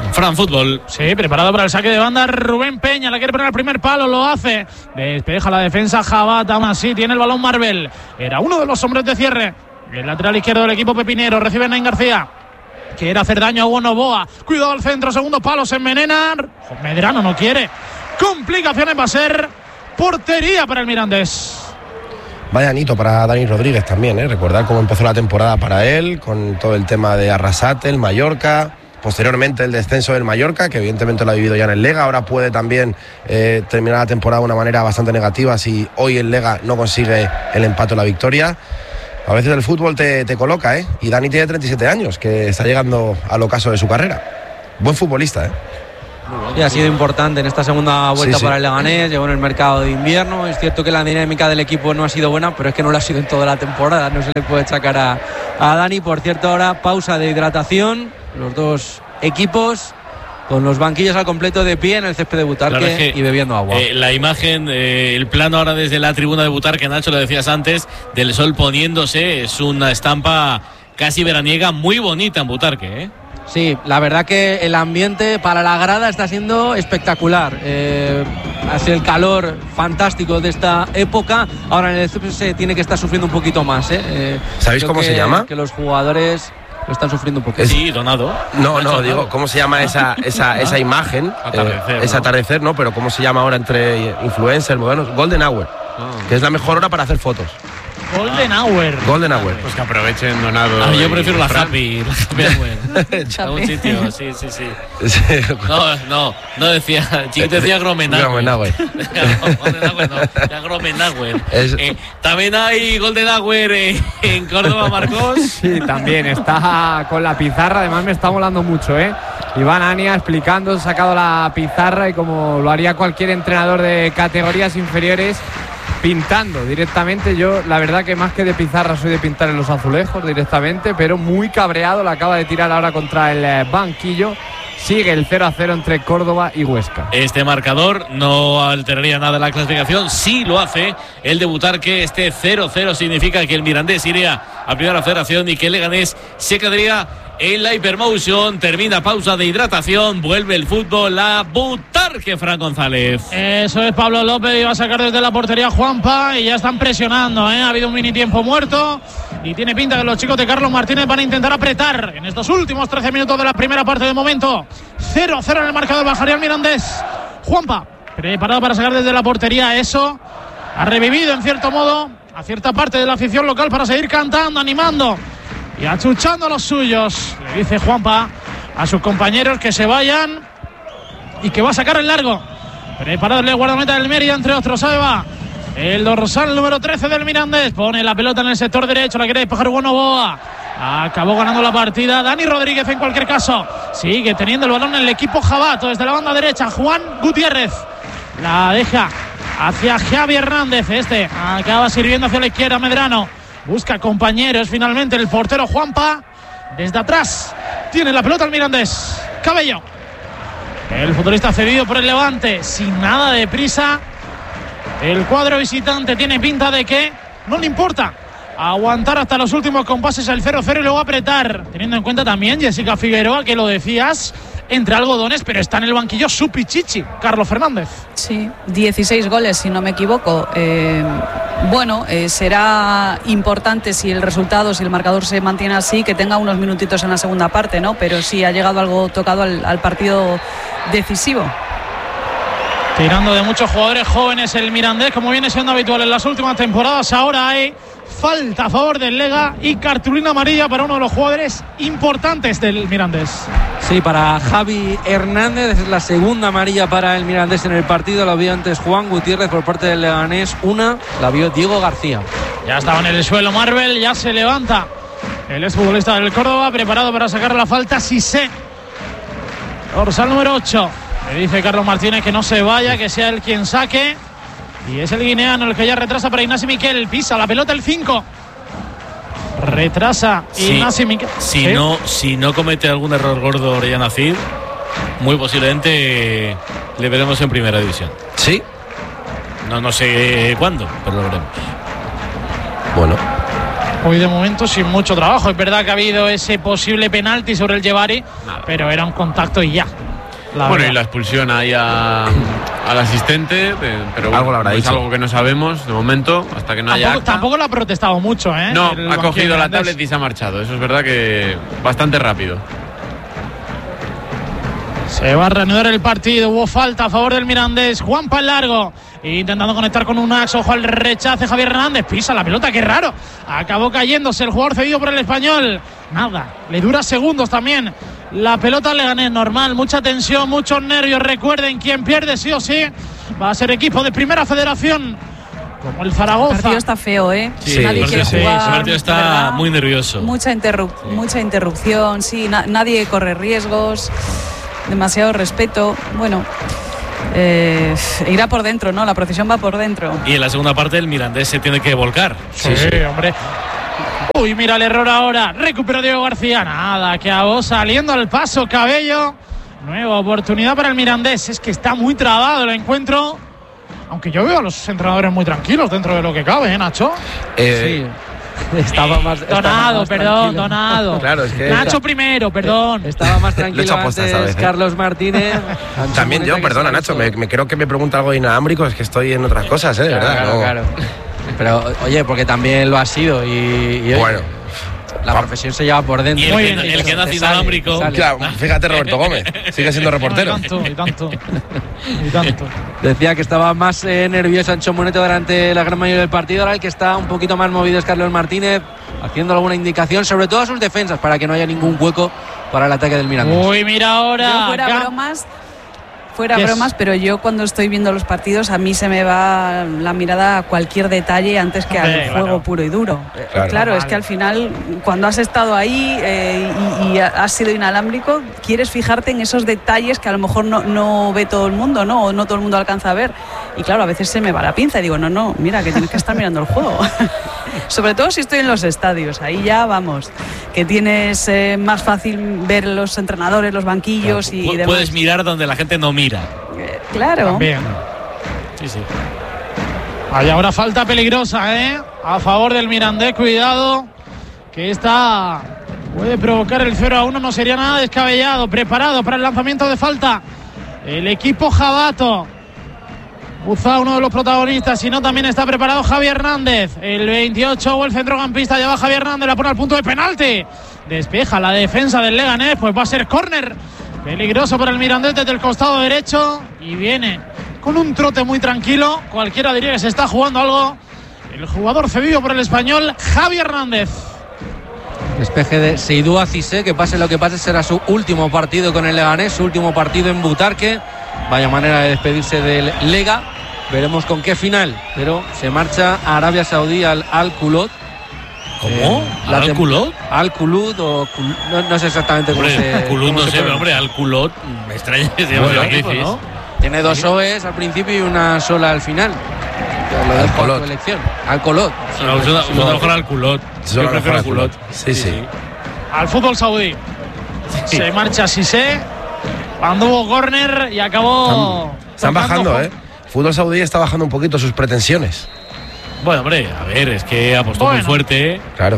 Fran Fútbol. Sí, preparado para el saque de banda Rubén Peña, la quiere poner al primer palo, lo hace. Despeja la defensa Jabat, aún así tiene el balón Marvel. Era uno de los hombres de cierre. El lateral izquierdo del equipo pepinero, recibe Nain García. Quiere hacer daño a Hugo Novoa. Cuidado al centro, segundo palo, se envenena. Medrano no quiere. Complicaciones va a ser portería para el Mirandés. Vaya anito para Dani Rodríguez también, ¿eh? Recordar cómo empezó la temporada para él, con todo el tema de Arrasate, el Mallorca, posteriormente el descenso del Mallorca, que evidentemente lo ha vivido ya en el Lega, ahora puede también eh, terminar la temporada de una manera bastante negativa si hoy el Lega no consigue el empate o la victoria. A veces el fútbol te, te coloca, ¿eh? Y Dani tiene treinta y siete años, que está llegando al ocaso de su carrera. Buen futbolista, ¿eh? Y ha sido importante en esta segunda vuelta sí, sí. para el Leganés, llegó en el mercado de invierno. Es cierto que la dinámica del equipo no ha sido buena, pero es que no lo ha sido en toda la temporada, no se le puede achacar a, a Dani. Por cierto, ahora pausa de hidratación, los dos equipos con los banquillos al completo de pie en el césped de Butarque, claro, es que, y bebiendo agua. Eh, la imagen, eh, el plano ahora desde la tribuna de Butarque, Nacho, lo decías antes, del sol poniéndose, es una estampa casi veraniega muy bonita en Butarque, ¿eh? Sí, la verdad que el ambiente para la grada está siendo espectacular. Eh, hace el calor fantástico de esta época. Ahora en el césped se tiene que estar sufriendo un poquito más, ¿eh? Eh, ¿Sabéis cómo que, se llama? Que los jugadores lo están sufriendo un poquito. Sí, Donado. No, no, digo, ¿cómo se llama esa, esa, esa imagen? Atardecer, eh, ese ¿no? atardecer, ¿no? Pero ¿cómo se llama ahora entre influencers modernos? Golden Hour, oh. que es la mejor hora para hacer fotos. Golden Hour. Golden Hour. Pues que aprovechen Donado. Ah, yo prefiero la Happy. La Happy Hour. A un sitio, sí, sí, sí. sí. No, no, no decía. Chiquito decía Gromenauer. Gromenauer. Golden Hour no, decía Gromenauer. Es... Eh, también hay Golden Hour eh, en Córdoba, Marcos. Sí, también está con la pizarra. Además, me está molando mucho, ¿eh? Iván Ania explicando, sacado la pizarra y como lo haría cualquier entrenador de categorías inferiores, pintando directamente. Yo la verdad que más que de pizarra soy de pintar en los azulejos directamente, pero muy cabreado, la acaba de tirar ahora contra el banquillo. Sigue el cero a cero entre Córdoba y Huesca. Este marcador no alteraría nada la clasificación, sí lo hace el de Butarque. Este cero cero significa que el Mirandés iría a primera federación y que el Leganés se quedaría en la Hypermotion. Termina pausa de hidratación, vuelve el fútbol a Butarque, Fran González. Eso es, Pablo López iba a sacar desde la portería Juanpa y ya están presionando, ¿eh? Ha habido un mini tiempo muerto y tiene pinta que los chicos de Carlos Martínez van a intentar apretar en estos últimos trece minutos de la primera parte de momento. cero cero en el marcador, bajaría el Mirandés. Juanpa, preparado para sacar desde la portería. Eso ha revivido en cierto modo a cierta parte de la afición local para seguir cantando, animando y achuchando a los suyos. Le dice Juanpa a sus compañeros que se vayan y que va a sacar el largo. Preparado el guardameta del Mérida, entre otros. Ahí va el dorsal número trece del Mirandés. Pone la pelota en el sector derecho, la quiere despejar Hugo Novoa. Acabó ganando la partida Dani Rodríguez en cualquier caso. Sigue teniendo el balón en el equipo Jabato desde la banda derecha. Juan Gutiérrez la deja hacia Javi Hernández. Este acaba sirviendo hacia la izquierda. Medrano busca compañeros finalmente el portero Juanpa. Desde atrás tiene la pelota el Mirandés. Cabello, el futbolista cedido por el Levante, sin nada de prisa. El cuadro visitante tiene pinta de que no le importa aguantar hasta los últimos compases el cero cero y luego apretar, teniendo en cuenta también Jessica Figueroa, que lo decías, entre algodones, pero está en el banquillo su pichichi, Carlos Fernández. Sí, dieciséis goles si no me equivoco. Eh, bueno, eh, será importante si el resultado, si el marcador se mantiene así, que tenga unos minutitos en la segunda parte, ¿no? Pero sí ha llegado algo tocado al, al partido decisivo. Tirando de muchos jugadores jóvenes el Mirandés, como viene siendo habitual en las últimas temporadas. Ahora hay falta a favor del Lega y cartulina amarilla para uno de los jugadores importantes del Mirandés. Sí, para Javi Hernández es la segunda amarilla para el Mirandés en el partido. La vio antes Juan Gutiérrez por parte del Leganés. Una la vio Diego García. Ya estaba en el suelo Marvel, ya se levanta el exfutbolista del Córdoba, preparado para sacar la falta. Sisé, dorsal número ocho. Le dice Carlos Martínez que no se vaya, que sea él quien saque. Y es el guineano el que ya retrasa para Ignasi Miquel. Pisa la pelota el cinco. Retrasa sí, Ignasi Miquel. Si, ¿Sí? no, si no comete algún error gordo Orellana Cid, muy posiblemente le veremos en primera división. ¿Sí? No, no sé cuándo, pero lo veremos. Bueno, Hoy de momento sin mucho trabajo. Es verdad que ha habido ese posible penalti sobre el Yevari, pero era un contacto y ya. La bueno, verdad. Y la expulsión ahí a, al asistente, pero bueno, algo lo habrá es dicho. algo que no sabemos de momento, hasta que no haya tampoco, acta. Tampoco lo ha protestado mucho, ¿eh? No, el ha cogido la Mirandés. tablet y se ha marchado. Eso es verdad que bastante rápido. Se va a reanudar el partido. Hubo falta a favor del Mirandés. Juanpa en largo, intentando conectar con un ax. Ojo al rechace. Javier Hernández pisa la pelota, qué raro. Acabó cayéndose el jugador cedido por el Español. Nada, le dura segundos también. La pelota le gané normal, mucha tensión, muchos nervios. Recuerden, quien pierde sí o sí va a ser equipo de Primera Federación, como el Zaragoza. El partido está feo, ¿eh? Sí, nadie el quiere partido, jugar. sí, el partido está ¿verdad? muy nervioso. Mucha, interrup sí. mucha interrupción, sí, na nadie corre riesgos, demasiado respeto. Bueno, eh, irá por dentro, ¿no? La procesión va por dentro. Y en la segunda parte el Mirandés se tiene que volcar. Sí, sí, hombre. Uy, mira el error ahora. Recupera Diego García. Nada, acabó saliendo al paso Cabello. Nueva oportunidad para el Mirandés. Es que está muy trabado el encuentro. Aunque yo veo a los entrenadores muy tranquilos dentro de lo que cabe, ¿eh, Nacho? Eh, sí. Estaba más. Donado, estaba más perdón, tranquilo. Donado. Claro, es que. Nacho primero, perdón. Estaba más tranquilo aposta antes esta vez, ¿eh? Carlos Martínez. También yo, perdona, Nacho, me, me creo que me pregunta algo inalámbrico, es que estoy en otras cosas, ¿eh? De Claro, verdad. claro, no. claro. Pero, oye, porque también lo ha sido y, y bueno. La profesión se lleva por dentro. Y el, Muy que, bien, el que nace inalámbrico. Claro, fíjate Roberto Gómez, sigue siendo reportero. Y tanto, y tanto, y tanto. Decía que estaba más eh, nervioso Ancho Moneto durante la gran mayoría del partido. Ahora el que está un poquito más movido es Carlos Martínez, haciendo alguna indicación, sobre todo a sus defensas, para que no haya ningún hueco para el ataque del Mirandés. Uy, mira ahora. Yo fuera Ga bromas, fuera Yes. bromas, pero yo cuando estoy viendo los partidos a mí se me va la mirada a cualquier detalle antes que al Hombre, juego claro. puro y duro. Claro. Claro, es que al final cuando has estado ahí eh, y, y has sido inalámbrico, quieres fijarte en esos detalles que a lo mejor no, no ve todo el mundo, ¿no? O no todo el mundo alcanza a ver. Y claro, a veces se me va la pinza y digo, no, no, mira, que tienes que estar mirando el juego. Sobre todo si estoy en los estadios, ahí ya vamos, que tienes eh, más fácil ver los entrenadores, los banquillos Claro, y pu- demás. puedes mirar donde la gente no mira. Eh, claro. También. Sí, sí. Hay ahora falta peligrosa, ¿eh? A favor del Mirandés, cuidado. Que esta puede provocar el cero a uno, no sería nada descabellado. Preparado para el lanzamiento de falta el equipo Jabato. Buza, uno de los protagonistas, si no también está preparado Javi Hernández. El veintiocho o el centrocampista, ya va Javi Hernández, la pone al punto de penalti. Despeja la defensa del Leganés, pues va a ser córner. Peligroso para el Mirandés desde el costado derecho. Y viene con un trote muy tranquilo. Cualquiera diría que se está jugando algo. El jugador cedido por el Español, Javi Hernández. Despeje de Seydou Cissé, que pase lo que pase será su último partido con el Leganés, su último partido en Butarque. Vaya manera de despedirse del Lega. Veremos con qué final, pero se marcha a Arabia Saudí al Al-Kulot. ¿Cómo? Eh, ¿Al la tem- Kulot? Al-Kulot o Kul- no, no sé exactamente cómo Hombre, se Kulot cómo no se sé, pero pronuncia. hombre, al Kulot me extraña que se llame Bueno, el equipo, difícil. ¿no? Tiene dos O's al principio y una sola al final. Lo dejo a tu Al-Kulot. elección. Al-Kulot. No, es una- es una mejor al Kulot. Suena Yo prefiero mejor al al Kulot. Kulot. Sí, sí. Al fútbol saudí. Sí. Se marcha Cissé. Cuando hubo córner y acabó. Están tocando bajando, Juan- ¿eh? Fútbol saudí está bajando un poquito sus pretensiones. Bueno, hombre, a ver, es que apostó muy Bueno. fuerte. Claro.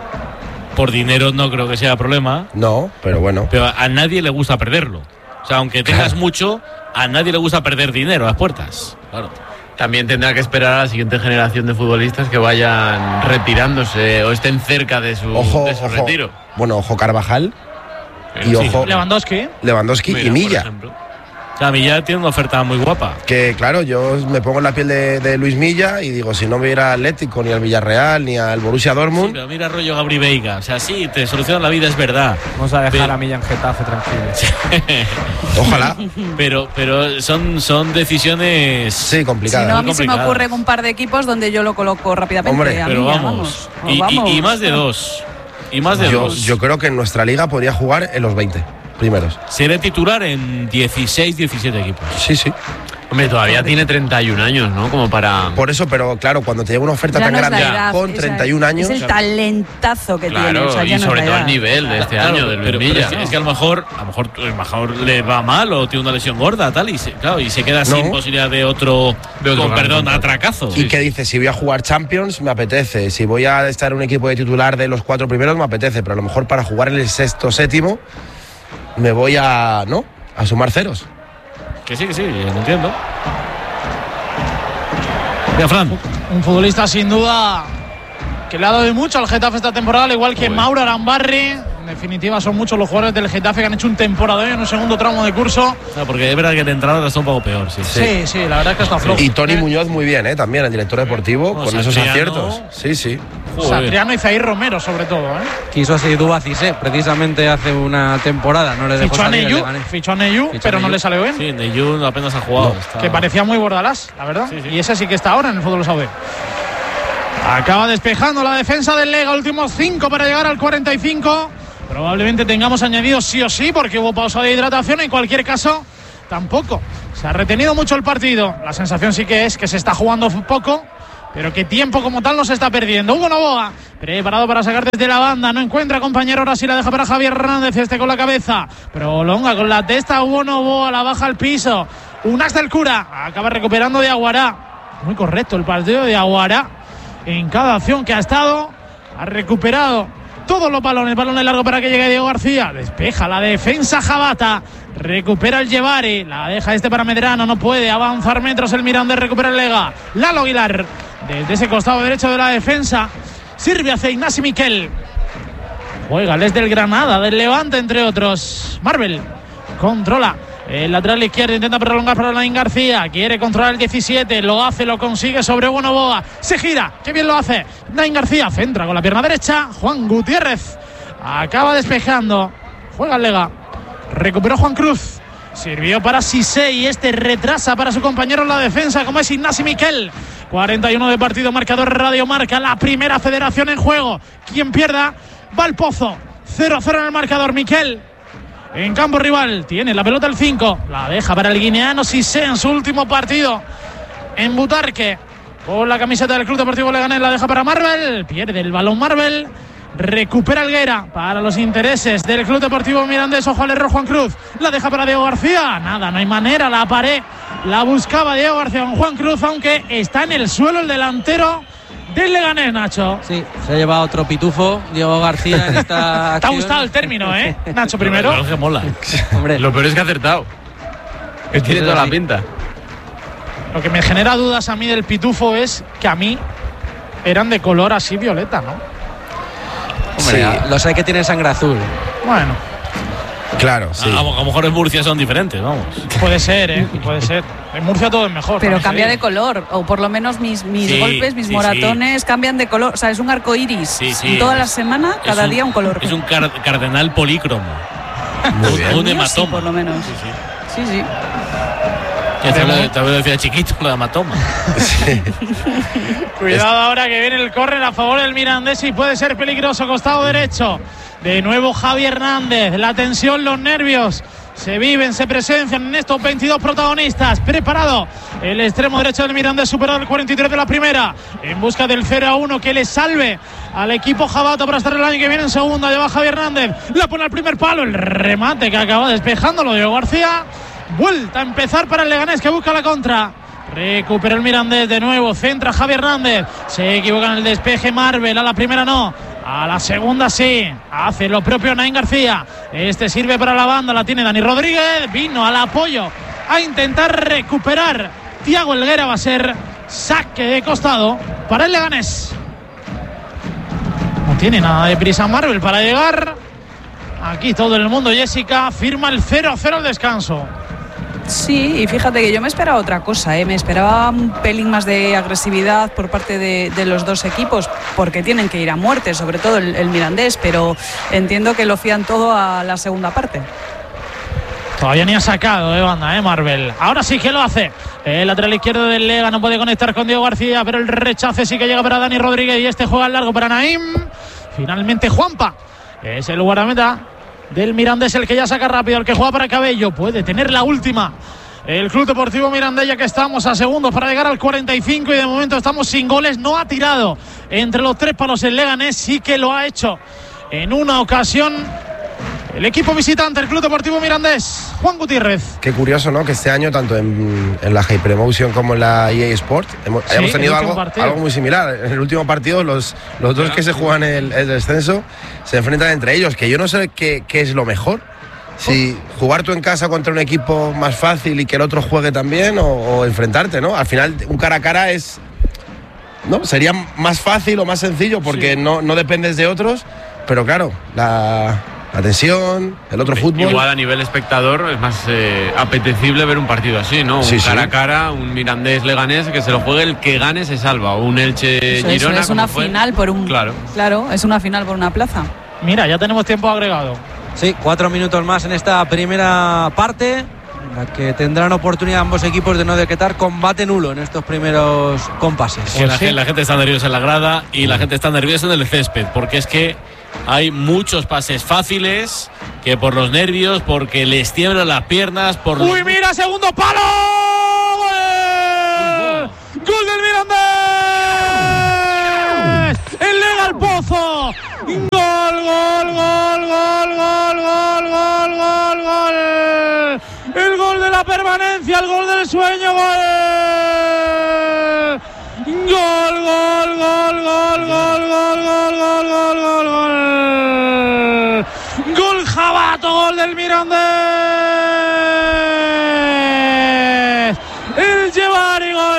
Por dinero no creo que sea problema. No, pero bueno. Pero a nadie le gusta perderlo. O sea, aunque tengas Claro. mucho, a nadie le gusta perder dinero a las puertas. Claro. También tendrá que esperar a la siguiente generación de futbolistas que vayan retirándose o estén cerca de su, Ojo, de su ojo. retiro. Bueno, ojo Carvajal y Sí. ojo Lewandowski. Lewandowski Mira, y por Milla. ejemplo. O sea, Milla tiene una oferta muy guapa. Que claro, yo me pongo en la piel de, de Luis Milla y digo, si no me hubiera al Atlético, ni al Villarreal, ni al Borussia Sí, Dortmund. pero mira rollo Gabri Veiga. O sea, sí, te soluciona la vida, es verdad. Vamos a dejar Pero- a Milla en Getafe tranquilo. Ojalá. Pero, pero son, son decisiones. Sí, Si complicada. no, a muy mí se me complicadas. ocurren un par de equipos donde yo lo coloco rápidamente. Hombre, a Pero mí ya, vamos. vamos. Y, y- Vamos. y más de dos. Y más de yo, dos. yo creo que en nuestra liga podría jugar en los veinte primeros. Seré titular en dieciséis, diecisiete equipos. Sí, sí. Hombre, todavía tiene treinta y un años, ¿no? Como para... Por eso, pero claro, cuando te llega una oferta Ya tan no es la grande edad, con esa- treinta y un años... Es el talentazo que tiene. Claro, o sea, ya y no es sobre la todo el edad. nivel de este Claro, año del pero, pero Milla. es, que, es que a lo mejor a lo mejor, a lo mejor le va mal o tiene una lesión gorda tal y se, claro, y se queda sin No. posibilidad de otro, De otro con gran perdón, contrato. atracazo. Y que dice, si voy a jugar Champions, me apetece. Si voy a estar en un equipo de titular de los cuatro primeros, me apetece. Pero a lo mejor para jugar en el sexto, séptimo, me voy a, ¿no? A sumar ceros. Que sí, que sí, lo entiendo. Mira, Fran. Un futbolista sin duda que le ha dado de mucho al Getafe esta temporada, al igual que Joder. Mauro Arambarri. En definitiva, son muchos los jugadores del Getafe que han hecho un temporada en un segundo tramo de curso. No, porque es verdad que de entrada está un poco peor, sí. Sí, sí, la verdad es que está flojo. Y Tony Eh, Muñoz muy bien, ¿eh? También, el director deportivo, No, con esos Satriano. aciertos. Sí, sí. Joder. Satriano y Zair Romero, sobre todo. ¿eh? Quiso así Dubacise, precisamente hace una temporada. No le dejó Fichó a salir el Neyú, Leganés. fichó a Neyú, Fichó a pero no Neyú. le salió bien. Sí, Neyun apenas ha jugado. No, está- Que parecía muy bordalás, la verdad. Sí, sí. Y ese sí que está ahora en el fútbol saudí. Acaba despejando la defensa del Lega, últimos cinco para llegar al cuarenta y cinco. Probablemente tengamos añadidos sí o sí, porque hubo pausa de hidratación. En cualquier caso, tampoco. Se ha retenido mucho el partido. La sensación sí que es que se está jugando poco, pero que tiempo como tal no se está perdiendo. Hugo Novoa, preparado para sacar desde la banda. No encuentra compañero, ahora sí la deja para Javier Hernández. Este con la cabeza. Prolonga con la testa. Hugo Novoa, la baja al piso. Un as del Cura. Acaba recuperando de Aguará. Muy correcto el partido de Aguará. En cada acción que ha estado, ha recuperado todos los balones. Balón largo para que llegue Diego García. Despeja la defensa Jabata. Recupera el Llevari. La deja este para Medrano. No puede avanzar metros el Mirandés. Recupera el Lega. Lalo Aguilar. Desde ese costado derecho de la defensa. Sirve hacia Ignasi Miquel. Juega el del Granada, del Levante, entre otros. Marvel controla. El lateral izquierdo intenta prolongar para Nain García. Quiere controlar el diecisiete. Lo hace, lo consigue sobre Hugo Novoa. Se gira. Qué bien lo hace. Nain García centra con la pierna derecha. Juan Gutiérrez acaba despejando. Juega el Lega. Recuperó Juan Cruz. Sirvió para Sisé y este retrasa para su compañero en la defensa, como es Ignasi Miquel. cuarenta y uno de partido, marcador Radio Marca. La primera federación en juego. Quien pierda va al pozo. cero a cero en el marcador. Miquel en campo rival, tiene la pelota el cinco, la deja para el guineano Sisé en su último partido en Butarque, con la camiseta del Club Deportivo Leganés. La deja para Marvel, pierde el balón Marvel, recupera Helguera para los intereses del Club Deportivo Mirandés. Ojo al error Juan Cruz, la deja para Diego García, nada, no hay manera, la pared la buscaba Diego García con Juan Cruz, aunque está en el suelo el delantero del Leganés, Nacho. Sí, se ha llevado otro pitufo Diego García en esta Te ha acción. gustado el término, ¿eh? Nacho, primero. Pero que mola. Hombre, Lo peor es que ha acertado. Que tiene es toda la así. pinta. Lo que me genera dudas a mí del pitufo es que a mí eran de color así violeta, ¿no? hombre, Sí. lo sé que tiene sangre azul. Bueno, Claro, sí. A, a lo mejor en Murcia son diferentes, vamos. puede ser, ¿eh? Puede ser. En Murcia todo es mejor. Pero también cambia se de dice. color, o por lo menos mis, mis Sí, golpes, mis sí, moratones cambian de color. O sea, es un arco iris. Sí, sí. Toda la semana, Es cada día un color. Es un car- cardenal polícromo. Muy bien. Un El mío sí, hematoma. por lo menos. Sí, sí. Sí, sí. Que te lo- te lo decía chiquito, lo de hematoma. Cuidado ahora que viene el córner a favor del Mirandés y puede ser peligroso. Costado derecho. De nuevo Javi Hernández. La tensión, los nervios se viven, se presencian en estos veintidós protagonistas. Preparado el extremo derecho del Mirandés, superado el cuarenta y tres de la primera, en busca del cero a uno que le salve al equipo Jabata para estar el año que viene en segunda. Lleva Javi Hernández, la pone al primer palo, el remate que acaba despejándolo Diego García. Vuelta a empezar para el Leganés, que busca la contra. Recupera el Mirandés de nuevo, centra Javi Hernández, se equivoca en el despeje Marvel, a la primera no, a la segunda sí, hace lo propio Nain García. Este sirve para la banda, la tiene Dani Rodríguez, vino al apoyo a intentar recuperar Thiago Helguera. Va a ser saque de costado para el Leganés. No tiene nada de prisa Marvel para llegar. Aquí todo el mundo, Jessica, firma el cero a cero al descanso. Sí, y fíjate que yo me esperaba otra cosa, ¿eh? Me esperaba un pelín más de agresividad por parte de, de los dos equipos, porque tienen que ir a muerte, sobre todo el, el Mirandés, pero entiendo que lo fían todo a la segunda parte. Todavía ni ha sacado de banda, ¿eh, Marvel? Ahora sí que lo hace. El lateral izquierdo del Lega no puede conectar con Diego García, pero el rechace sí que llega para Dani Rodríguez y este juega al largo para Naim. Finalmente Juanpa es el guardameta del Mirandés, el que ya saca rápido, el que juega para Cabello. Puede tener la última el Club Deportivo Mirandella, que estamos a segundos para llegar al cuarenta y cinco y de momento estamos sin goles. No ha tirado entre los tres palos el Leganés, sí que lo ha hecho en una ocasión el equipo visitante, el Club Deportivo Mirandés. Juan Gutiérrez. Qué curioso, ¿no? Que este año, tanto en, en la Hyperemotion como en la E A Sport, hemos, sí, hemos tenido algo, algo muy similar. En el último partido, los, los dos que se juegan el, el descenso se enfrentan entre ellos, que yo no sé qué, qué es lo mejor. Si jugar tú en casa contra un equipo más fácil y que el otro juegue también, o, o enfrentarte, ¿no? Al final, un cara a cara es... ¿no? Sería más fácil o más sencillo porque sí. no, no dependes de otros, pero claro, la... la tensión, el otro fútbol. Igual a nivel espectador es más eh, apetecible ver un partido así, ¿no? Un sí, cara sí. a cara, un Mirandés Leganés, que se lo juegue el que gane se salva, o un Elche eso, Girona. Eso es una final por un. Claro. Claro, es una final por una plaza. Mira, ya tenemos tiempo agregado. Sí, cuatro minutos más en esta primera parte, en la que tendrán oportunidad ambos equipos de no decretar combate nulo en estos primeros compases. Pues la, sí. la gente está nerviosa en la grada y la gente está nerviosa en el césped, porque es que hay muchos pases fáciles que por los nervios, porque les tiemblan las piernas. Por ¡Uy, los... mira, segundo palo! ¡Gol! ¡Gol del Mirandés! ¡El Lega al Pozo! ¡Gol, gol, gol, gol, gol, gol, gol, gol, gol! ¡El gol de la permanencia, el gol del sueño! ¡Gol! ¡Gol, gol, gol, gol, gol, gol, gol, gol, gol, gol, gol! ¡Gol jabato, gol del Mirandés! ¡El Jebari, gol!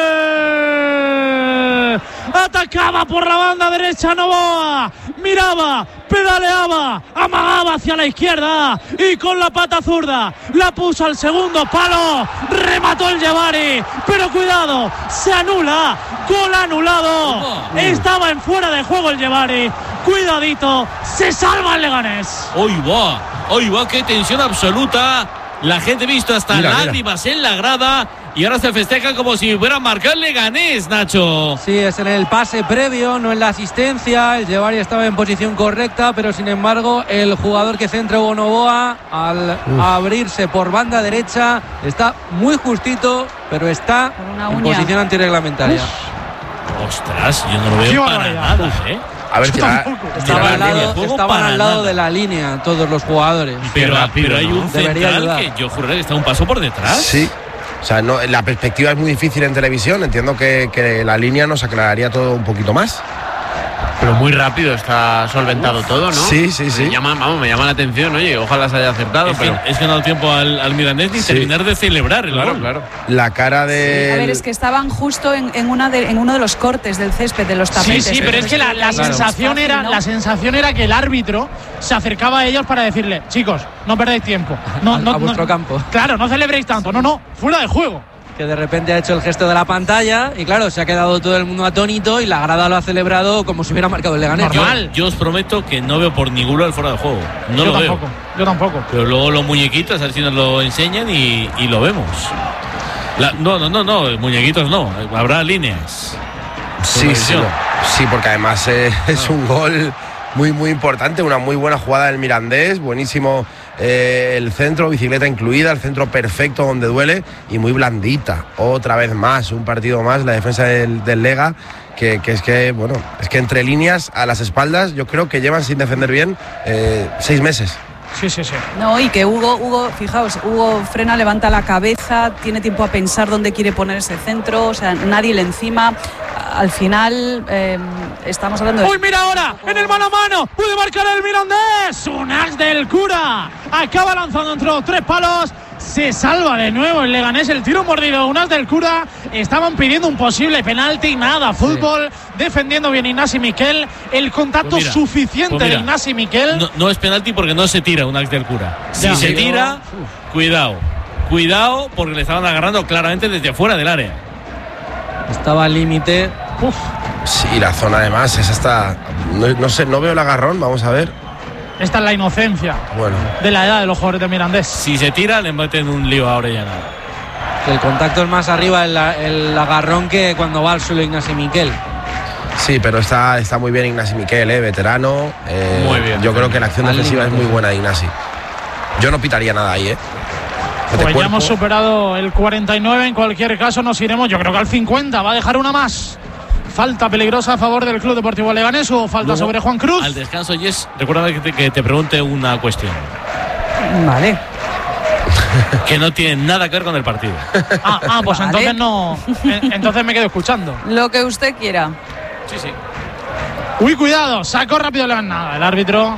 Atacaba por la banda derecha Novoa, miraba, pedaleaba, amagaba hacia la izquierda y con la pata zurda la puso al segundo palo, remató el Jebari, pero cuidado, se anula, gol anulado, estaba en fuera de juego el Jebari, cuidadito, se salva el Leganés. ¡Hoy va! ¡Hoy va! ¡Qué tensión absoluta! La gente visto hasta mira, lágrimas mira. en la grada y ahora se festeja como si hubiera marcado el Leganés, Nacho. Sí, es en el pase previo, no en la asistencia. El Jebari estaba en posición correcta, pero sin embargo el jugador que centra Hugo Novoa al Uf. abrirse por banda derecha está muy justito, pero está en posición antirreglamentaria. Uf. Ostras, yo no lo veo para nada, ¿eh? A ver, tira, estaban al lado, estaban al lado de la línea todos los jugadores. Pero, rápido, pero hay un ¿no? central que yo juré que está un paso por detrás. Sí. O sea, no, la perspectiva es muy difícil en televisión. Entiendo que, que la línea nos aclararía todo un poquito más. Pero muy rápido está solventado Uf. todo, ¿no? Sí, sí, sí. Me llama, vamos, me llama la atención, oye, ojalá se haya acertado. Es, pero... que, es que no ha dado tiempo al, al Mirandés ni sí. terminar de celebrar el claro, gol. Claro. La cara de. Sí, a ver, es que estaban justo en, en, una de, en uno de los cortes del césped, de los tapetes. Sí, sí, pero es que la, la, claro. sensación fácil, era, ¿no? la sensación era que el árbitro se acercaba a ellos para decirle, chicos, no perdáis tiempo. No, a, no, a vuestro no, campo. Claro, no celebréis tanto. No, no, fuera de juego. Que de repente ha hecho el gesto de la pantalla y claro, se ha quedado todo el mundo atónito y la grada lo ha celebrado como si hubiera marcado el Leganés. Normal. Yo, yo os prometo que no veo por ninguno el fuera de juego. No yo lo tampoco, veo. Yo tampoco. Pero luego los muñequitos, a ver si nos lo enseñan y, y lo vemos. La, no, no, no, no, muñequitos no. Habrá líneas. Sí, sí, no. sí, porque además eh, es un gol muy, muy importante, una muy buena jugada del Mirandés, buenísimo. Eh, el centro, bicicleta incluida, el centro perfecto donde duele y muy blandita. Otra vez más, un partido más, la defensa del, del Lega, que, que es que, bueno, es que entre líneas a las espaldas yo creo que llevan sin defender bien eh, seis meses. Sí, sí, sí. No, y que Hugo, Hugo, fijaos, Hugo frena, levanta la cabeza, tiene tiempo a pensar dónde quiere poner ese centro, o sea, nadie le encima. Al final, eh, estamos hablando de. ¡Uy, mira ahora! ¡En el mano a mano! ¡Puede marcar el Mirandés! ¡Un as del Cura! Acaba lanzando entre los tres palos. Se salva de nuevo el Leganés, el tiro mordido, un as del Cura. Estaban pidiendo un posible penalti, nada, fútbol, sí. defendiendo bien Ignasi Miquel, el contacto pues mira, suficiente pues de Ignasi Miquel. No, no es penalti porque no se tira un as del Cura. Si ya, se sí, tira, uf. cuidado, cuidado, porque le estaban agarrando claramente desde fuera del área. Estaba al límite. Sí, la zona además es hasta, no, no sé, no veo el agarrón, vamos a ver. Esta es la inocencia bueno. de la edad de los jugadores de Mirandés. Si se tira, le meten un lío a Orellana. El contacto es más arriba, el, el agarrón, que cuando va al suelo Ignasi Miquel. Sí, pero está, está muy bien Ignasi Miquel, eh, veterano. Eh, muy bien. Yo creo que la acción defensiva es muy buena de Ignasi. Yo no pitaría nada ahí, ¿eh? Pues cuerpo. ya hemos superado el cuarenta y nueve. En cualquier caso nos iremos, yo creo que al cincuenta. Va a dejar una más. Falta peligrosa a favor del Club Deportivo Leganés o falta Luego, sobre Juan Cruz. Al descanso, Jess, recuerda que te, que te pregunte una cuestión. Vale. Que no tiene nada que ver con el partido. Ah, ah pues Vale. entonces no. en- Entonces me quedo escuchando. Lo que usted quiera. Sí, sí. Uy, cuidado, sacó rápido Leganés. Nada, el árbitro.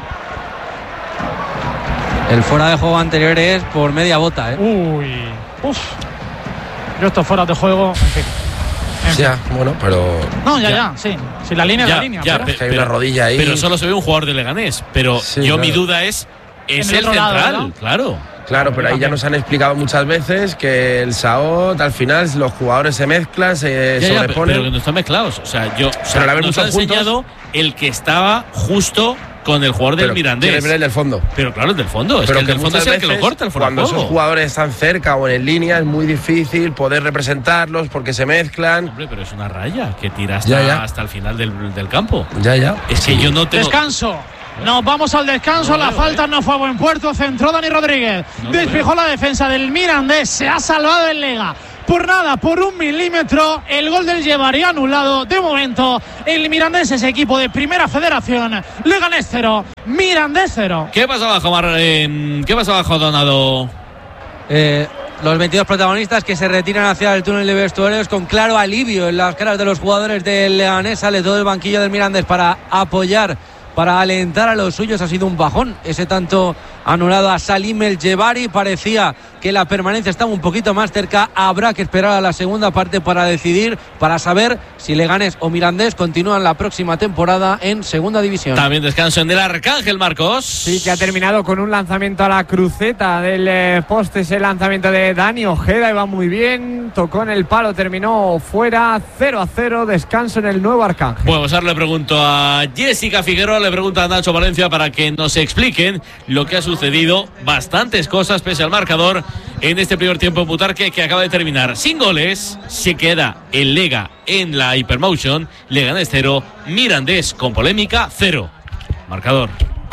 El fuera de juego anterior es por media bota, ¿eh? Uy, uf. Yo estos fuera de juego, en fin. En Ya, bueno, pero. No, ya, ya, Ya. sí. Si la línea es Ya, la línea. ya, pero- pe- que hay una rodilla ahí. Pero solo se ve un jugador de Leganés. Pero Sí, yo claro. mi duda es, ¿es En el el, otro lado, central? ¿no? Claro. Claro, pero ahí ya nos han explicado muchas veces que el Saot, al final, los jugadores se mezclan, se Ya, ya, pe- sobreponen. pero que no están mezclados. O sea, yo. O sea, Pero al haber nos muchos ha enseñado juntos- el que estaba justo con el jugador del Pero Mirandés. quiere ver el del fondo. Pero claro, el del fondo. Es Pero que el del fondo es muchas el que lo veces, corta el fuera de cuando juego. esos jugadores están cerca o en línea, es muy difícil poder representarlos porque se mezclan. Hombre, pero es una raya que tira hasta, Ya, ya. hasta el final del, del campo. Ya, ya. Es que yo no tengo. Descanso. Nos vamos al descanso. No la veo, falta eh. no fue a buen puerto. Centró Dani Rodríguez. No lo Despejó la defensa del Mirandés. Se ha salvado el Lega. Por nada, por un milímetro, el gol del Llevaría anulado. De momento, el Mirandés es equipo de Primera Federación. Leganés cero, Mirandés cero. ¿Qué pasa abajo, Mar? eh, ¿Qué pasa abajo, Donado? Eh, los veintidós protagonistas que se retiran hacia el túnel de vestuarios con claro alivio en las caras de los jugadores del Leganés. Sale todo el banquillo del Mirandés para apoyar, para alentar a los suyos. Ha sido un bajón ese tanto anulado a Salim El Jebari. Parecía que la permanencia estaba un poquito más cerca. Habrá que esperar a la segunda parte para decidir, para saber si Leganés o Mirandés continúan la próxima temporada en segunda división. También descanso en del Arcángel, Marcos. Sí, que ha terminado con un lanzamiento a la cruceta del eh, poste, ese lanzamiento de Dani Ojeda, iba muy bien, tocó en el palo, terminó fuera, cero a cero, descanso en el nuevo Arcángel. Bueno, pues ahora le pregunto a Jessica Figueroa, le pregunto a Nacho Valencia para que nos expliquen lo que ha sucedido, bastantes cosas pese al marcador en este primer tiempo en Butarque que acaba de terminar sin goles. Se queda el Lega en la Hypermotion, Leganés cero, Mirandés con polémica cero. Marcador.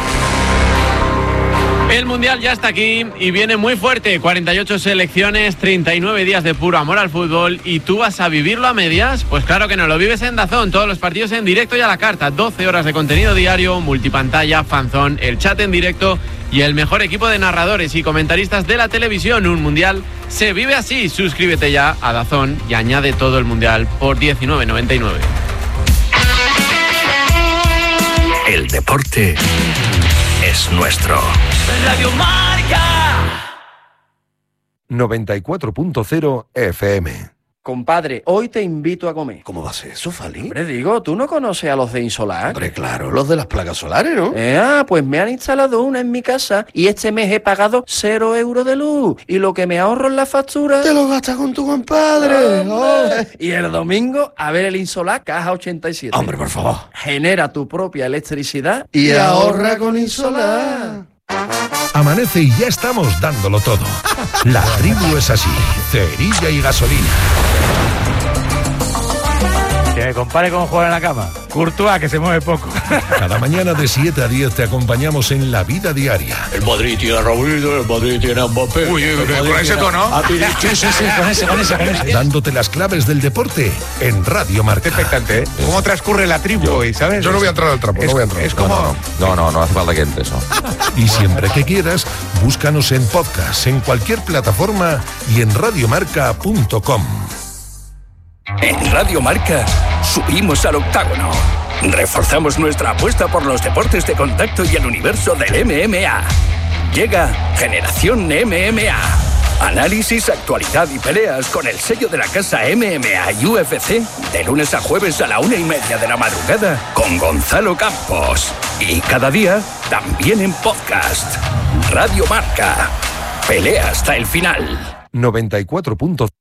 El Mundial ya está aquí y viene muy fuerte. cuarenta y ocho selecciones, treinta y nueve días de puro amor al fútbol. ¿Y tú vas a vivirlo a medias? Pues claro que no, lo vives en DAZN. Todos los partidos en directo y a la carta. doce horas de contenido diario, multipantalla, fanzón, el chat en directo y el mejor equipo de narradores y comentaristas de la televisión. Un Mundial se vive así. Suscríbete ya a DAZN y añade todo el Mundial por diecinueve noventa y nueve. El deporte es nuestro. Radio Marca. noventa y cuatro punto cero F M. Compadre, hoy te invito a comer. ¿Cómo va a ser eso, Fali? Hombre, digo, ¿tú no conoces a los de Insolar? Hombre, claro, los de las placas solares, ¿no? Eh, ah, pues me han instalado una en mi casa y este mes he pagado cero euros de luz. Y lo que me ahorro en la factura... Te lo gastas con tu compadre. Oh. Y el domingo, a ver el Insolar Caja ochenta y siete. Hombre, por favor. Genera tu propia electricidad y, y ahorra con Insolar. Amanece y ya estamos dándolo todo. La tribu es así, cerilla y gasolina. Que me compare con jugar en la cama. Courtois, que se mueve poco. Cada mañana de siete a diez te acompañamos en la vida diaria. El Madrid tiene a Raúl, el Madrid tiene a Mbappé. Uy, uy, uy, con ese tono. Sí, sí, sí, con ese, con ese, con ese. Dándote las claves del deporte en Radio Marca. Expectante, ¿eh? ¿Cómo transcurre la tribu hoy, sabes? Yo no voy a entrar al trapo, es, no voy a entrar. Es como... No, no, no, no hace falta que entre eso. Y siempre que quieras, búscanos en podcast, en cualquier plataforma y en radiomarca punto com. En Radio Marca subimos al octágono. Reforzamos nuestra apuesta por los deportes de contacto y el universo del M M A. Llega Generación M M A. Análisis, actualidad y peleas con el sello de la casa M M A y U F C de lunes a jueves a la una y media de la madrugada con Gonzalo Campos. Y cada día también en podcast. Radio Marca. Pelea hasta el final. noventa y cuatro punto